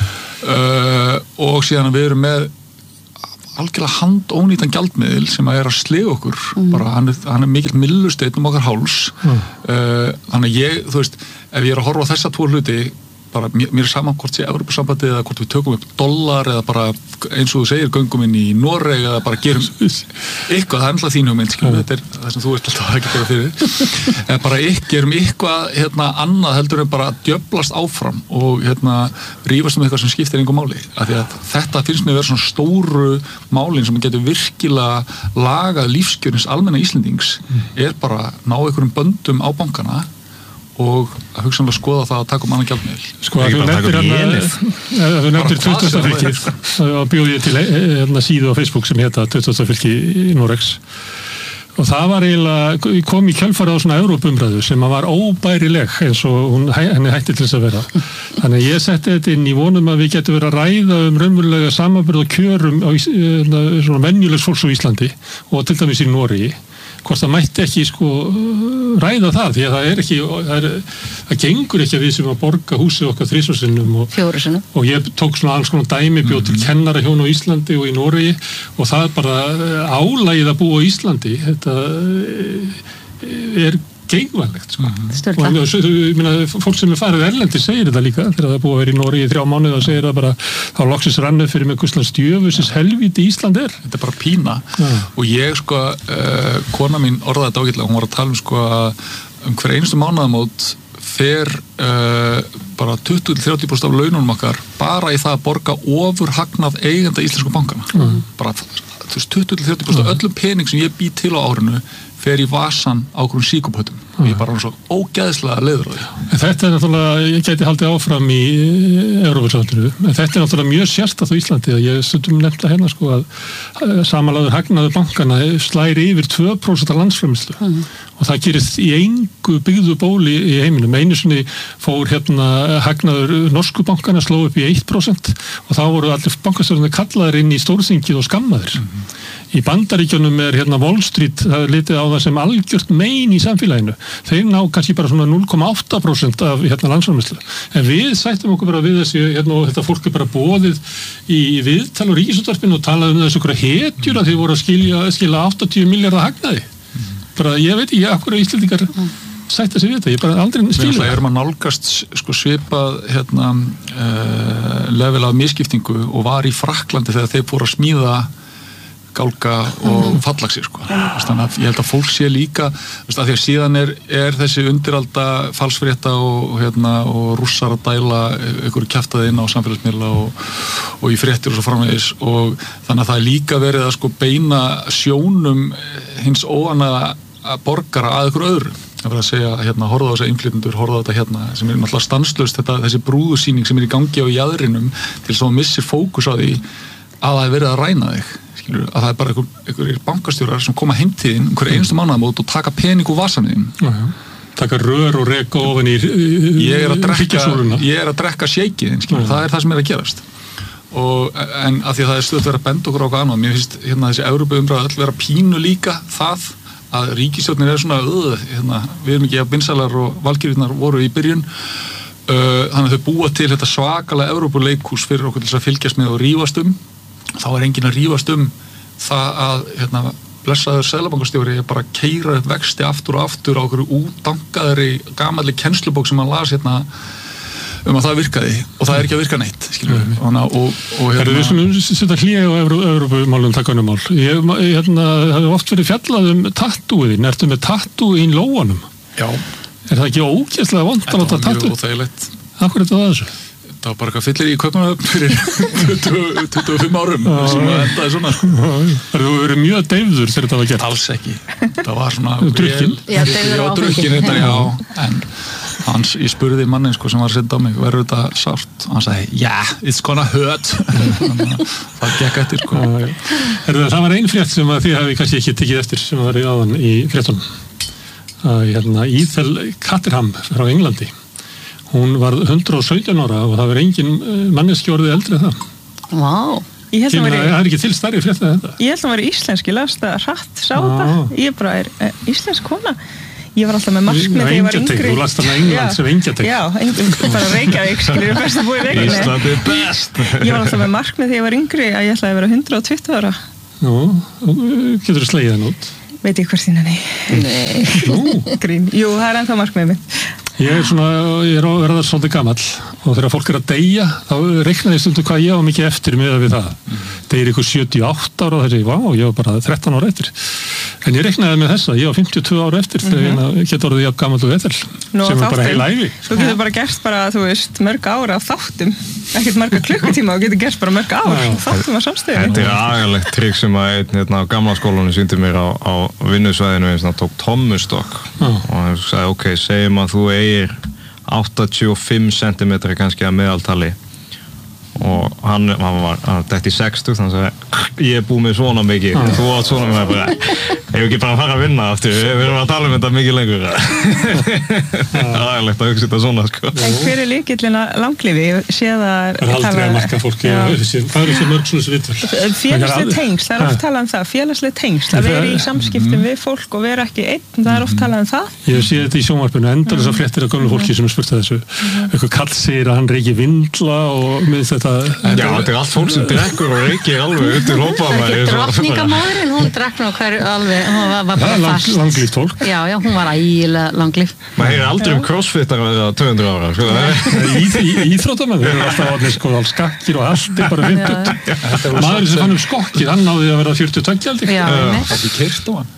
uh, og síðan að við erum með algjörlega handónýtan gjaldmiðil sem að er að sliga okkur mm. bara hann er, hann er mikill millusteinn um okkar háls mm. uh, þannig að ég, þú veist, ef ég er að horfa á þessa tvo hluti bara mér, mér er saman hvort sé Evrópusambandið eða hvort við tökum upp dollar eða bara eins og þú segir göngum inn í Noreg eða bara gerum eitthvað, það er alltaf þín hugmynd skilur, þetta er það sem þú veist alltaf ekki bara fyrir en bara ykkur, gerum eitthvað hérna annað heldur en bara djöflast áfram og hérna rífast um eitthvað sem skiptir einhver máli, af því að þetta finnst mér að vera svona stóru málin sem getur virkilega lagað lífskjörins almenna Íslendings er bara ná einhverjum böndum á bankana og að hugsanlega skoða það að taka um annan gjaldmiðil. Sko að þú nefndir hérna þú nefndir tuttugasta fylkið þá bjóði ég til hérna síðu á Facebook sem heita tuttugasta fylki í Noregs og það var eiginlega kom í kjölfarið á svona Evrópumræðu sem var óbærileg eins og hún, henni hætti til þess að vera þannig að ég setti þetta inn í vonum að við getum verið að ræða um raunverulega samanburð og kjörum á svona venjulegs fólks á Íslandi og til dæmis í Noregi hvort það mætti ekki sko ræða það því að það er ekki það, er, það gengur ekki að við sem að borga húsið okkar þrisvarsinnum og, og ég tók svona alls konar dæmi bjóð til kennara hjón á Íslandi og í Noregi og það er bara álagið að búa á Íslandi þetta er geigvænlegt sko. Mm-hmm. og ég meina fólk sem er farið erlendi segir þetta líka þegar það er búið að vera í Noregi í þrjá mánuði og segir það bara þá loksins rannið fyrir mig hvurslags djöfusins helvíti Ísland er þetta er bara pína ja. Og ég sko uh, kona mín orðaði þetta ágætlega hún var að tala um sko um hver einustu mánaðamót fer uh, bara tuttugu til þrjátíu prósent af laununum okkar bara í það að borga ofur hagnað eigenda íslensku bankana mm. bara þú veist tuttugu til þrjátíu prósent af öllum pening sem ég bý til á árinu fer í vasan á einhverjum síkópötum og ég er bara svo ógeðslega leiður á því. Þetta er náttúrulega, ég gæti haldið áfram í Evrópusambandinu, en þetta er náttúrulega mjög sérstætt á Íslandi að ég stundum nefnt að hérna sko að samanlagður hagnaður bankana slæri yfir tvö prósent af landsframleiðslu mm. og það gerist í engu byggðu bóli í heiminum. Einu sinni fór hérna hagnaður norsku bankana sló upp í eitt prósent og þá voru allir bankastjórnir kallaðir inn í stórþingið og skammaðir. Mm. Í Bandaríkjunum er hérna Wall Street, það er litið á það sem algjört mein í samfélaginu. Þeir ná kannski bara svona núll komma átta prósent af hérna landsframleiðslu. En við sættum okkur bara við þessi, hérna og þetta fólk er bara boðið í viðtal og ríkisútvarpinu og talaði um þessu okkur hetjur að þeir voru að skilja, skilja áttatíu milljarða hagnaði. Mm. Bara ég veit ekki, af hverju Íslendingar sætta sig við þetta, ég bara aldrei skilja það. Við erum að nálgast sko svipað hérna uh, level af misskiptingu og var í Frakklandi þegar þeir fóru að smíða gálga og fallaxir sko. Þannig að ég held að fólk sé líka veist, að því að síðan er, er þessi undiralda falsfrétta og, hérna, og rússar að dæla einhverju kjaftaði inn á samfélagsmiðla og, og í fréttir og svo framvegis og þannig að það er líka verið að sko beina sjónum hins óvanaða borgara að ykkur öðru að vera að segja, hérna, horfa á þessa innflytjendur, horfa á þetta hérna, sem er náttúrulega stanslaust, þetta, þessi brúðusýning sem er í gangi á jaðrinum til þess að þú missir fókus á því að það er verið að ræna þig, skilur, að það er bara einhver, einhverjir bankastjórar sem koma heimtíðin einhverja einustu mánaðamót og taka pening úr vasanum þín. Taka rör og reka ofan í ég er að drekka, ég er að drekka shakeið, skilur, það er það sem er að gerast. Og, en að því að það er stöðt verið að benda okkur á okkur annað, mér finnst hérna þessi Evrópuumræða öll vera pínu líka það að ríkisstjórnin er svona öð, hérna, við erum ekki að Binsalar og Valkyrjurnar voru í byrjun, uh, þannig að þau búa til þetta svakalega Evrópuleikhús fyrir okkur til að fylgjast með og rífast um, þá er enginn að rífast um það að hérna, blessaður seðlabankastjóri er bara að keyra upp vexti aftur og aftur á okkur útdankaðri gamalli kennslubók sem hann las hérna um að það virkaði og það er ekki að virka neitt, skilur við. Og, og hérna... Við skulum setja hlýja á Evrópumálum takkanumál. Ég hérna, hef oft verið fjallað um tattúiðin. Ertu með tattúin lóanum? Já. Er það ekki ógeðslega vont að láta tattú? Þetta var mjög óþægilegt. Akkur er þetta það þessu? Það var bara eitthvað fyllir í Kaupmannahöfn fyrir tuttugu og fimm árum sem að endaði svona. Það hefur verið mjög deyfður þegar þetta var gert? Alls ekki. Það var svona... Drukkin? Já, deyfður á áfengi. Hans, ég spurði mannin sko, sem var að senda á mig, verður þetta sárt? Og hann sagði, yeah, it's gonna hurt. Það gekk eftir sko. Það, það var ein frétt sem að þið hafi kannski ekki tekið eftir sem var í áðan í fréttunum. Hérna, Ethel Caterham frá Englandi. Hún var hundrað og sautján ára og það var engin manneski orðið eldri en það. Vá. Wow. Það er ekki til stærri frétt en þetta. Ég held að það var íslensk, ég las það hratt, sá það. Ég bara er, er íslensk kona. Ég var alltaf með markmið þegar ég var yngri. Þú last hana England sem Engjatek. Já, bara Reykjavík, skilur, best að búa í Reykjavík. Ísland er best. Ég var alltaf með markmið þegar ég var yngri að ég ætlaði að vera hundrað og tuttugu ára. Nú, getur þú slegið það nút? Veit ég hvort þína, nei. Nei. Grín. Jú, það er ennþá markmiðið mitt. Ég er svona, ég er að verða svolítið gamall og þegar fólk er að deyja, þá reiknaði ég stundu hvað ég á mikið eftir miðað við það. Deyr ykkur sjötíu og átta ára og þessi, vá, ég var bara þrettán ára eftir. En ég reiknaði með þessa, ég á fimmtíu og tvö ára eftir þegar mm-hmm. ég get orðið jafn gamall og Ethel, sem er bara heil ævi. Þú getur bara gert bara, þú veist, mörg ára af þáttum, ekkert marga klukkutíma og getur gert bara mörg ár þáttum á samstöðinu. Þetta er agalegt trikk sem að einn hérna, á gamla skólanum sýndi mér á, á vinnusvæðinu eins og tók tommustokk og hann sagði, ok, segjum að þú eigir áttatíu og fimm sentimetra kannski að meðaltali og hann, hann var, hann dætt í sextíu þannig að ég er búið með svona mikið ah. Þú átt svona með bara ég hef ekki bara að fara að vinna aftur við erum að tala um þetta mikið lengur það er aðeinlegt að hugsa þetta svona sko. En hver er lykillinn að langlífi? Ég sé það það er aldrei að marka fólki það er þessi mörg svona viðtöl félagsleg tengsl, það er oft talað um það félagsleg tengsl, að vera í samskiptum við fólk og vera ekki einn, það er oft talað um það ég sé þetta í sjónvarpinu, endar þess að fréttir af gömlu fólki sem er spurt að þessu eitthvað kall segir að hann reykir vindla og með þetta já, þetta er allt fólk sem drekkur og reykir alveg út í lópaðamæri drottningamóðurinn, hún drekk nú hverju alveg hún var bara fast langlíft fólk já, já, hún var ægilega langlíf maður heyrir aldrei um crossfittar að vera tvö hundruð ára sko. Íþróttamenn þeir eru alltaf allir sko all skakkir og allt er bara fimmtug maður sem fann um skokkið, hann náði að vera fjörutíu og tvö held ég það er keyrt á hann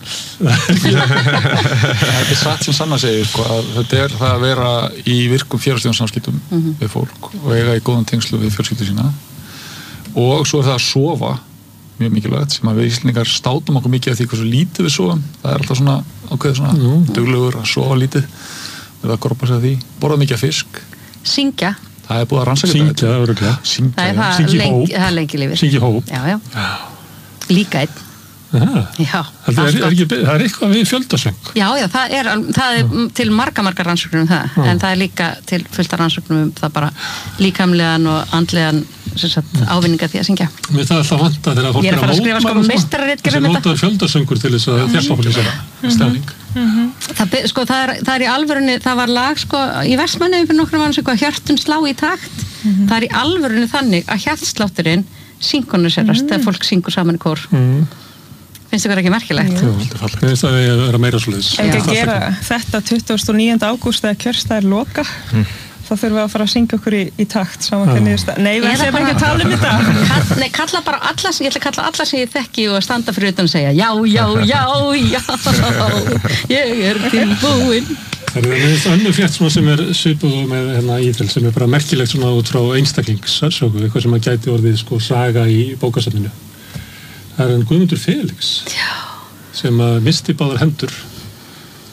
þetta er satt sem Sanna segir sko, að þetta er það að vera í virkum félagslegum samskiptum mm-hmm. við fólk og eiga í góðan tengslu við fjölskyldu sína og svo er það að sofa mjög mikilvægt sem að við Íslendingar státum okkur mikið af því hversu lítið við sofum það er alltaf svona ákveð svona mm. duglegur að sofa lítið við að grópa sig að því borða mikið af fisk syngja það er búið að rannsaka syngja, þetta syngja það er það, syngi lengi, hóp það er lengi lífið syngi hóp já, já. líka einn já, það, er, er ekki, það er eitthvað við fjöldasöng já, já, það er, það er til marga, marga rannsóknum um það, já. En það er líka til fullta rannsóknum um það bara líkamlegan og andlegan sagt, ávinninga því að syngja mér það er alltaf vanta þegar fólk er að mótmæla sko, þessi mótaður fjöldasöngur til þess að þess að stefning það, sko, það, er, það er í alvörunni það var lag sko, í Vestmannaeyjum fyrir nokkrum árum sem hjörtun slá í takt mm-hmm. það er í alvörunni þannig að hjartslátturinn synkroniserast þegar fólk syngur saman í kór mm. finnst ykkur ekki merkilegt? Jú, það finnst að við vera meira svoleiðis en ekki gera þetta tuttugasta og níunda ágúst þegar kjörstaðir loka mm. þá þurfum við að fara að syngja okkur í, í takt saman hvernig það nei, við ætlum bara ekki að tala um þetta Kall, nei, kalla bara alla ég ætla að kalla alla sem ég þekki og standa fyrir utan og segja já, já, já, já ég er tilbúin það er með önnur frétt sem er svipuð með hérna Ethel sem er bara merkilegt svona út frá einstaklingssögu eitthvað sem að gæti orðið sko saga í bókasafninu það er en Guðmundur Felix já. Sem að misti báðar hendur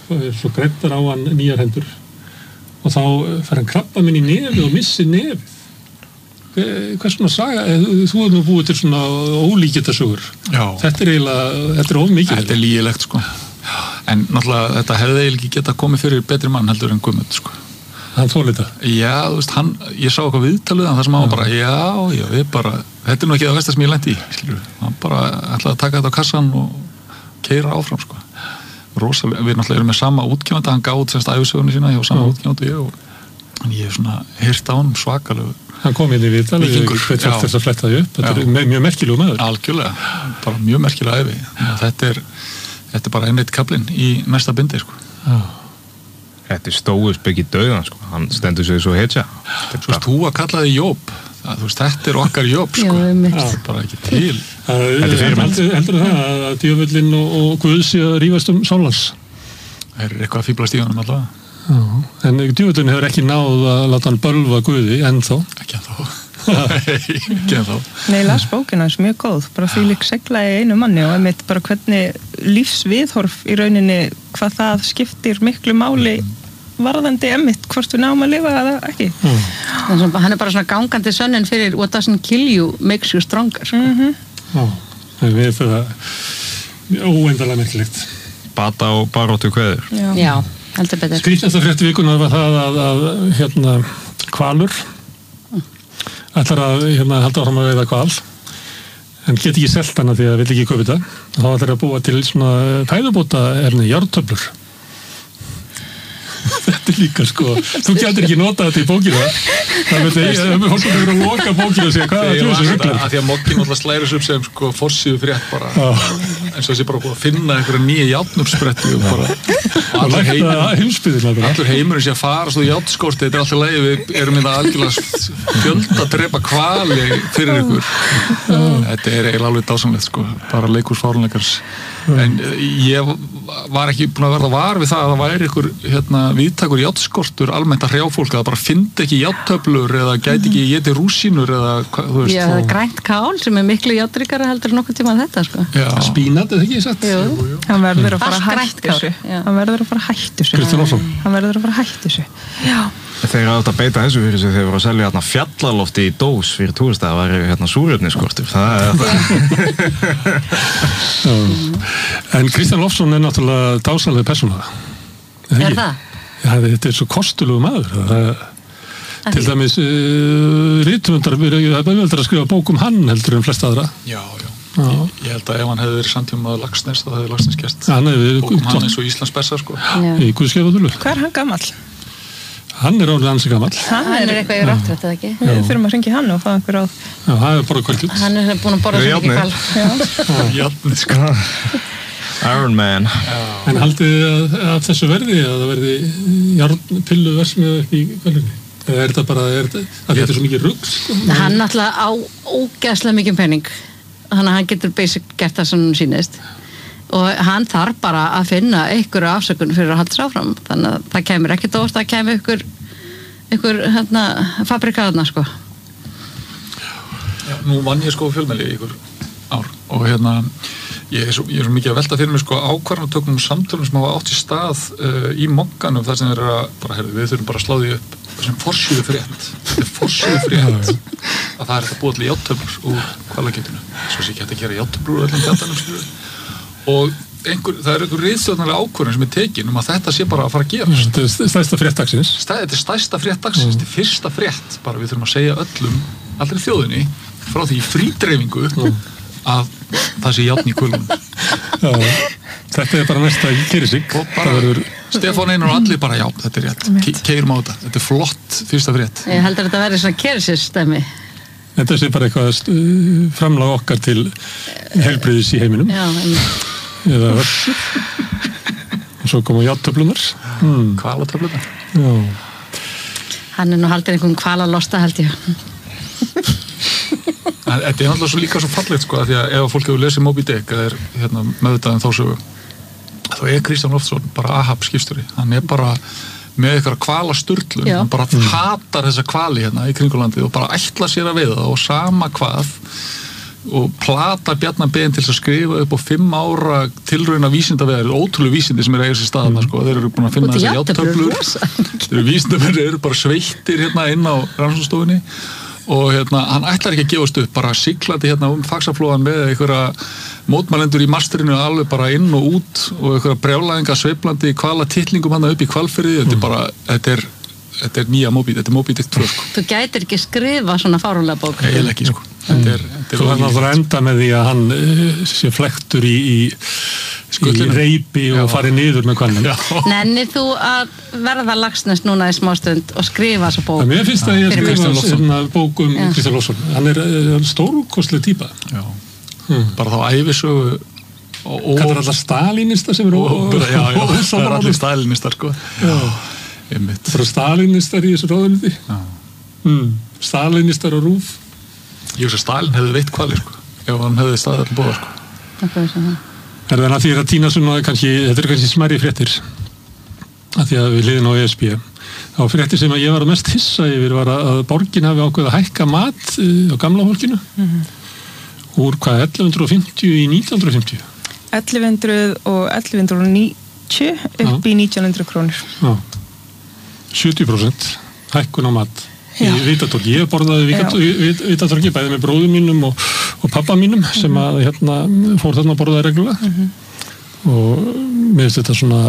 svo greiddar á hann nýjar hendur og þá fer hann krabba minn í nefið og missi nefið. Hvers svona saga, þú hefur nú búið til svona ólíkjættasögur. Já. Þetta er eiginlega, þetta er of mikið. Þetta er lýgilegt, sko. En náttúrulega, þetta hefði eiginlega ekki getað komið fyrir betri mann heldur en Guðmund, sko. Hann þólið þetta? Já, þú veist, hann, ég sá eitthvað viðtalið en það sem hann var bara, já, já, við bara, þetta er nú ekki það versta sem ég lendi í, skilur. Hann bara ætlaði að taka þetta á kassan og keyra áfram, sko. Rosalega, við náttúrulega erum með sama útgefanda, hann gáði semst ævisögunni sína hjá sama útgefanda og ég og en ég hef svona heyrt á hann svakalegu. Hann kom inn í viðtal, ég veit ekki þess að fletta því upp, þetta er mjög merkilegu maður. Algjörlega, bara mjög merkilega ævi. Þetta er, þetta er bara einmitt kaplinn í næsta bindi, sko. Já. Þetta er stóuspegg í dauðan, sko. Hann stendur sig svo hetja. Svo veist, þú að kalla þig Jóp. Þú veist, þetta er okkar Jóp, sko. Já, mitt. Það er bara ekki til. Þetta er fyrirmynd. Heldur það að djöfullinn og Guð sé að rífast um Sólans? Það er eitthvað að fíblast í honum allavega. Já, en djöfullinn hefur ekki náð að láta hann bölva Guði ennþá. Ekki ennþá. Nei, ekki ennþá. Nei, las bókina er mjög góð, bara því lík segla í einu manni og einmitt bara hvernig lífsviðhorf í rauninni, hvað það skiptir miklu máli varðandi einmitt, hvort við náum að lifa eða ekki. Mm. Hann er bara svona gangandi sönnin fyrir what doesn't kill you makes you stronger. Sko. Mm-hmm. Já, það er það óendalega merkilegt. Bata og baróttu kveður. Já, Já heldur betur. Skrýtnasta frétt vikunar var það að, að hérna, hvalur ætlar að hérna, halda áfram að veiða hval en get ekki selt hana því að vill ekki kaupa þetta. Þá ætlar að búa til svona fæðubóta erni, járntöflur. Þetta er líka sko, þú getur ekki notað þetta í bókina. Það veit ég, það er fólk að vera að loka bókina og segja hvað er það þessu ruglar. Því að Moggi náttúrulega slæri þessu upp sem sko forsíðu frétt bara eins og þessi bara búið að finna einhverja nýja járnúrspretti og bara og lækta heimsbyðina bara. Allur heimurinn sé að fara svo járnskórti, þetta er alltaf leið, við erum hérna algjörlega fjölda að drepa hvali fyrir ykkur. Þetta er eiginlega alveg dásamlegt sko, bara leikhús fáránleikans. En ég var ekki búin að verða var við það að það væri ykkur hérna, viðtakur járnskortur almennt að hrjá fólk að það bara fyndi ekki járntöflur eða gæti ekki éti rúsínur eða hvað, þú veist. Já, það er grænt kál sem er miklu járnríkara heldur nokkuð tíma en þetta sko. Spínat, er það ekki satt? Jú. Jú, jú. Hann verður að fara að hætta þessu. Hann verður að fara að hætta þessu. Kristján Olsson. Hann verður að fara að hætta þessu. Já. Þeir eru átt að beita þessu fyrir sig þegar voru að selja hérna fjallalofti í dós fyrir túrista, það var hérna súrefnisskortur. Það er það. En Kristján Olsson er náttúrulega dásamlega persóna. Er það? Já, þetta er svo kostulegu maður. Það, til dæmis uh, rithöfundar, það er auðveldara að skrifa bók um hann heldur en flest aðra. Já, já. Já. Ég, ég held að ef hann hefði verið samtímaður Laxness þá hefði Laxness gert bók um hann eins og Íslands besta sko. Í Guðskeiðadölu. Hvað er hann gamall? Hann er orðið ansi gamall. Hann er eitthvað í ráttrætt, eða ekki? Við þurfum að hringja hann og fá einhver á. Já, það er bara kvöldjút. Hann er búin að borða svo mikið kval. Járni, sko. Iron Man. En haldið þið að, að þessu verði að það verði járnpillu versmiða upp í kvöldjúni? Eða er þetta bara, er þetta, að þetta er svo mikið rugg, sko? Hann náttúrulega á ógeðslega mikið penning. Þannig að hann getur basic gert það sem hann sýnist. Og hann þarf bara að finna einhverju afsökun fyrir að halda sér áfram. Þannig að það kemur ekkert óvart að kemur einhver, einhver hérna, fabrika þarna, sko. Já, nú vann ég sko fjölmiðli í ykkur ár og hérna, ég er svo, ég er svo mikið að velta fyrir mig sko ákvarðanatökum og samtölum sem hafa átt í stað uh, í Mogganum þar sem þeir eru að, bara heyrðu, við þurfum bara að slá því upp sem forsíðu frétt. Þetta er forsíðu frétt að það er þetta búið allir járntöflur úr hvalakjötinu. Svo sé ekki hægt að gera járntöflur úr öllum gætanum, skilur. Og einhver, það er einhver ritstjórnarlega ákvörðun sem er tekin um að þetta sé bara að fara að gera. Þetta er stærsta frétt dagsins. Þetta er stærsta frétt dagsins, þetta er fyrsta frétt. Bara við þurfum að segja öllum, allri þjóðinni, frá því frídreifingu að það sé járn í kulunum. Já, þetta er bara næsta í Kerisík. Og bara verður... Stefán Einar og allir bara, já, þetta er rétt. Ke keirum á þetta. Þetta er flott fyrsta frétt. Ég heldur að þetta verði svona Kerisík-stemmi. Þetta sé bara eitthvað framlag okkar til heilbrigðis í heiminum. Já, en... Eða og svo koma járntöflunar. Hmm. Hvalatöflunar. Já. Hann er nú haldið einhvern hvalalosta, held ég. Þetta er náttúrulega svo líka svo fallegt sko, því að ef fólk hefur lesið Moby Dick eða er hérna, meðvitað um þá sögu, þá er Kristján Loftsson bara Ahab skipstjóri. Hann er bara með eitthvað hvalasturlun, hann bara mm. hatar þessa hvali hérna í kringulandið og bara ætla sér að veiða það og sama hvað og plata Bjarna Ben til að skrifa upp á fimm ára tilrauna vísindavegar, ótrúlega vísindi sem er að eiga sér staðna, sko, þeir eru búin að finna þessi játtöflur, þeir eru vísindamenn, eru bara sveittir hérna inn á rannsóknarstofunni og hérna, hann ætlar ekki að gefast upp, bara siglandi hérna um Faxaflóan með einhverja mótmælendur í masterinu alveg bara inn og út og einhverja brjálæðinga sveiflandi kvala titlingum hann upp í Hvalfirði, þetta er bara, þetta er þetta er nýja Moby, þetta er Moby Dick tvö, sko. Þú gætir ekki skrifa svona fáránlega bók. Ég ekki, sko. Þetta er, þetta er Svo hann að enda með því að hann uh, sé flektur í, í, í reipi og Já. Fari niður með hvernig. Nennir þú að verða Laxness núna í smástund og skrifa þessa bók? Það mér finnst að ég skrifa svona bók um Kristján Loftsson. Hann er, er stórkostleg típa. Já. Hmm. Bara þá ævisögu og kallar alltaf stalinista sem er og já, já, það er allir stalinistar, sko. Já. Einmitt. Frá stalinistar í þessu ráðuneyti. Mm. Stalinistar á RÚV. Ég veist að Stalin hefði veitt kvali, sko. Ef hann hefði staðið allir bóða, sko. Það er það. Er það að því að týna svona kannski, þetta er kannski smærri fréttir. Að því að við liðum á E S B. Á fréttir sem að ég var að mest hissa yfir var að borgin hafi ákveð að hækka mat á gamla fólkinu. Mm-hmm. Úr hvað, ellefu hundruð fimmtíu í nítján hundruð fimmtíu? ellefu hundruð og ellefu hundruð níutíu upp Já. Í nítján hundruð krónur. Já. sjötíu prósent hækkun á mat í Vitatorgi. Ég borðaði Vitatorgi bæði með bróðum mínum og, og pappa mínum mm-hmm. sem að hérna fór þarna að borðaði reglulega mm-hmm. og mér finnst þetta svona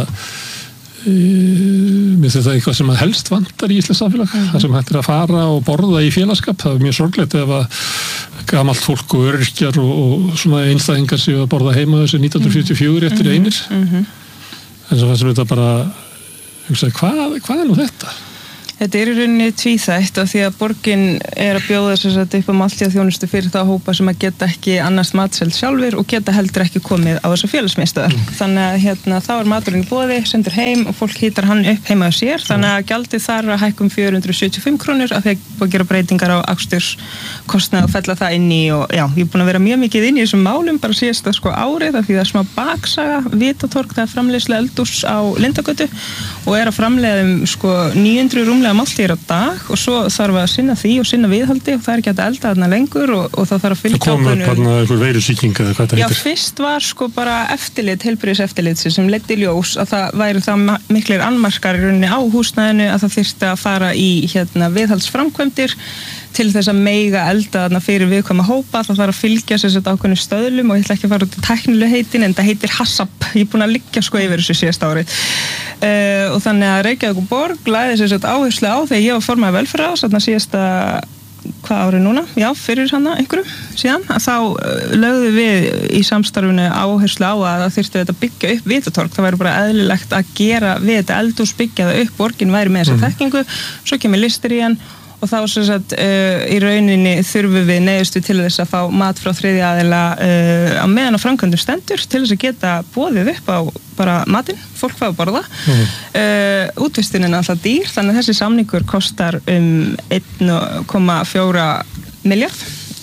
e, mér finnst þetta eitthvað sem að helst vantar í Íslands samfélag mm-hmm. það sem hættir að fara og borða í félagskap. Það er mjög sorglegt ef að gamalt fólk og öryrkjar og, og svona einstæðingar séu að borða heima þessu nítján hundruð fjörutíu og fjögur eftir mm-hmm. einir mm-hmm. en svo fannst mér þetta bara hugsaði, hvað, hvað er nú þetta? Þetta er í rauninni tvíþætt og því að borgin er að bjóða þess að upp á máltíðaþjónustu fyrir það hópa sem að geta ekki annars matselt sjálfur og geta heldur ekki komið á þessa félagsmiðstöðar. Mm. Þannig að hérna, þá er maturinn í boði, sendur heim og fólk hýtar hann upp heima á sér. Þannig að gjaldið þar að hækkum fjögur hundruð sjötíu og fimm krónur af því að búið að gera breytingar á aksturskostnað og fella það inn í og já, ég er búin að vera mjög mikið inn í þessum málum bara síðasta sko árið af því það er smá baksaga, Vitatorg, það er framleiðsla eldús á Lindagötu og er að framleiða um sko níu hundruð rúmlega máltíðir á dag og svo þarf að sinna því og sinna viðhaldi og það er ekki að elda þarna lengur og, og það þarf að fylgja ákveðnu. Það kom upp einhver veirusýking eða hvað það heitir? Já, fyrst var sko bara eftirlit, heilbrigðiseftirlit sem leiddi í ljós að það væri það miklir annmarkar í rauninni á húsnæðinu að það þyrfti að fara í hérna viðhaldsframkvæmdir til þess að meiga elda þarna fyrir viðkvæma hópa, það þarf að fylgja sér þetta ákveðnu stöðlum og ég ætla ekki að fara út í tæknilega heitin en það heitir HACCP, ég er búin að liggja sko yfir þessu síðasta árið uh, og þannig að Reykjavíkurborg lagði sér þetta áherslu á þegar ég var formaður velferðarráðs þarna síðasta, hvað árið núna? Já, fyrir hana einhverju síðan, að þá uh, lögðu við í samstarfinu áherslu á að það þyrfti þetta byggja upp Vitatorg, það væri bara eðlilegt að gera við þetta eldhús, byggja það upp, borgin væri með þessa mm. þekkingu, svo kemur listir í hann og þá sem sagt uh, í rauninni þurfum við neyðustu til þess að fá mat frá þriðja aðila uh, á meðan á framkvæmdum stendur til þess að geta boðið upp á bara matinn, fólk fá að borða mm. uh, útvistin er alltaf dýr þannig að þessi samningur kostar um einn komma fjóra miljard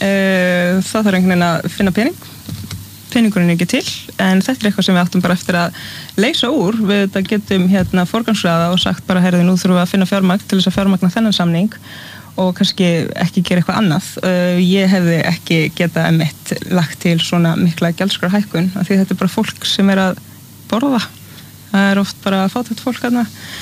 uh, það þarf einhvern veginn að finna pening peningurinn er ekki til, en þetta er eitthvað sem við áttum bara eftir að leysa úr við þetta getum hérna forgangsraða og sagt bara herði nú þurfum við að finna fjármagn til þess að fjármagna þennan samning og kannski ekki gera eitthvað annað uh, ég hefði ekki getað emitt lagt til svona mikla gjaldskrárhækkun af því þetta er bara fólk sem er að borða það er oft bara fátækt fólk þarna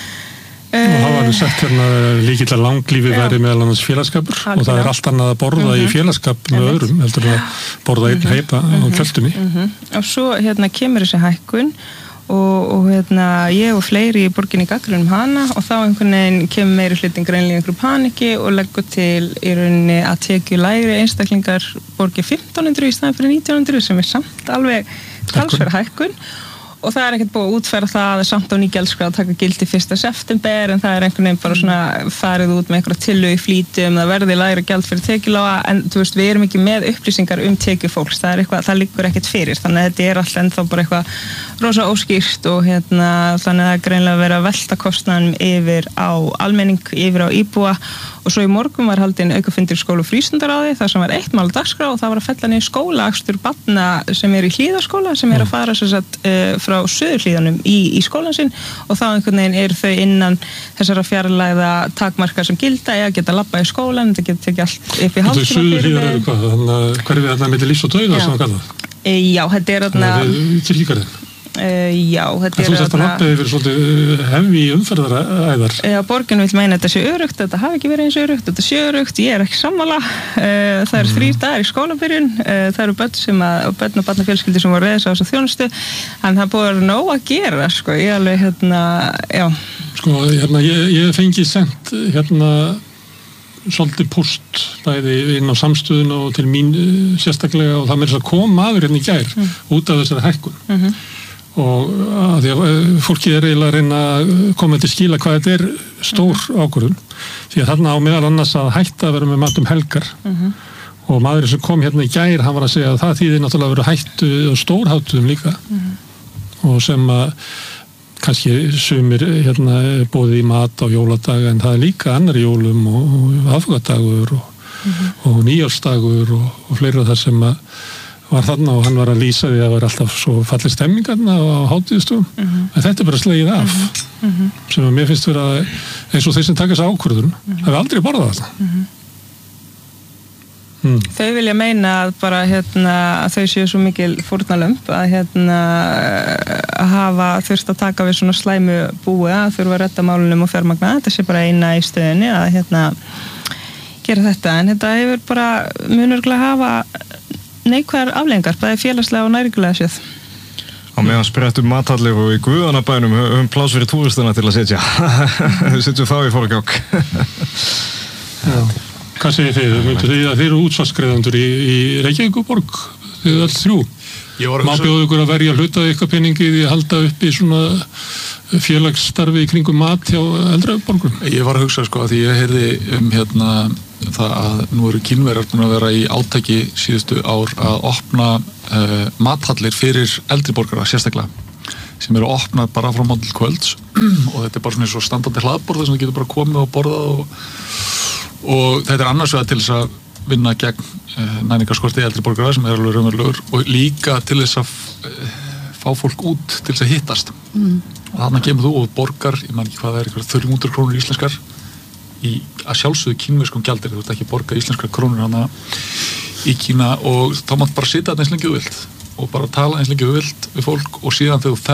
og það var sagt hérna líkill að langlífi væri meðal annars félagskapur Alkjörn. Og það er allt annað að borða mm-hmm. í félagskap með öðrum heldur að borða einn heipa mm-hmm. á kjöldunni mm-hmm. og svo hérna kemur þessi hækkun og, og hérna ég og fleiri í borginni gagnrýnum hana og þá einhvern veginn kemur meiri hlutin greinlega einhverju paniki og leggur til í rauninni að tekju lægri einstaklingar borgi fimmtán hundruð í staðan fyrir nítján hundruð sem er samt alveg talsverð hækkun og það er ekkert búið að útfæra það að samt á nýgjaldskrá að taka gildi fyrsta september en það er einhvern veginn bara svona farið út með einhverja tillu í flýti um það verði lægra gjald fyrir tekjulága en þú veist við erum ekki með upplýsingar um tekju fólks það er eitthvað, það liggur ekkert fyrir þannig að þetta er alltaf ennþá bara eitthvað rosa óskýrt og hérna þannig að það er greinlega verið að velta kostnaðum yfir á almenning, yfir á íbúa og svo í morgun var haldin aukafundur í skóla- og frístundaráði þar sem var eitt mál á dagskrá og það var að fella niður skólaakstur barna sem er í Hlíðaskóla sem er að fara sem sagt, uh, frá Suðurhlíðanum í, í skólan sinn og þá einhvern veginn er þau innan þessara fjarlægða takmarka sem gilda eða geta labba í skólan, þetta geta tekið allt upp í hálftíma fyrir Suðurhlíðar eru hvað? Þannig að hverfið þarna milli lífs og dauða sem það kallað? Já, þetta er þarna Kirkjugarðinn? Uh, já, þetta er... Þú þarft að lappa yfir svolítið hefði í umferðaræðar? Já, borgin vil meina þetta sé örugt, þetta hafi ekki verið eins örugt, þetta sé örugt, ég er ekki sammála. Uh, það eru mm. þrír dagar í skólabyrjun, uh, það eru börn sem að, og börn og barnafjölskyldur sem voru reyðis á þessu þjónustu, en það búið að nóg að gera, sko, ég alveg, hérna, já. Sko, hérna, ég, ég fengi sendt, hérna, svolítið post bæði inn á samstöðun og til mín sérstaklega og það með þess að koma maður hérna í gær mm. út af þessari hækkun mm-hmm. og að því að fólki er eiginlega að reyna að koma til skila hvað þetta er stór mm-hmm. ákvörðun því að þarna á meðal annars að hætta að vera með mat um helgar mm-hmm. og maðurinn sem kom hérna í gær hann var að segja að það þýðir náttúrulega að vera hættu og stórháttuðum líka mm-hmm. og sem að kannski sumir hérna bóði í mat á jóladaga en það er líka annar jólum og, og aðfugadagur og, mm-hmm. og nýjársdagur og, og fleira þar sem að var þarna og hann var að lýsa því að það var alltaf svo fallið stemmingarna á hátíðistugum mm-hmm. en þetta er bara slegið af mm-hmm. sem að mér finnst vera eins og þeir sem taka þessa ákvörðun mm-hmm. hafi aldrei borðað þetta mm-hmm. mm. Þau vilja meina að bara hérna að þau séu svo mikil fórnarlömb að hérna að hafa þurft að taka við svona slæmu búi að þurfa að redda málunum og fjármagna þetta sé bara eina í stöðinni að hérna gera þetta en þetta hefur bara munurglega hafa neikvæðar afleiðingar, bæði félagslega og næringulega séð. Á meðan sprettum matallir og í Guðanabænum höfum pláss fyrir túristina til að setja. Við setjum þá í forgang. Hvað segir þið? Myndu þið að þið eru útsvarsgreiðandur í, í Reykjavíkurborg? Þið er alls þrjú. Má bjóðu ykkur að verja hluta ykkar peningi því að halda upp í svona félagsstarfi í kringum mat hjá eldri borgum? Ég var að hugsa sko að því ég heyrði um hérna það að nú eru Kínverjar búin að vera í átaki síðustu ár að opna uh, mathallir fyrir eldri borgara sérstaklega sem eru opnað bara frá morgun til kvölds og þetta er bara svona eins og standandi hlaðborð sem þú getur bara komið og borðað og, og þetta er annars vegar til þess að vinna gegn uh, næringarskorti eldri borgara sem er alveg raunverulegur og líka til þess að uh, fá fólk út til þess að hittast mm. og þarna kemur þú og borgar, ég man ekki hvað það er, eitthvað þrjú hundruð krónur íslenskar í að sjálfsögðu kínverskum gjaldeyri, þú ert ekki að borga íslenskar krónur hana í Kína og þá mátt bara sitja þarna eins lengi þú vilt og bara tala eins lengi þú vilt við fólk og síðan þegar þú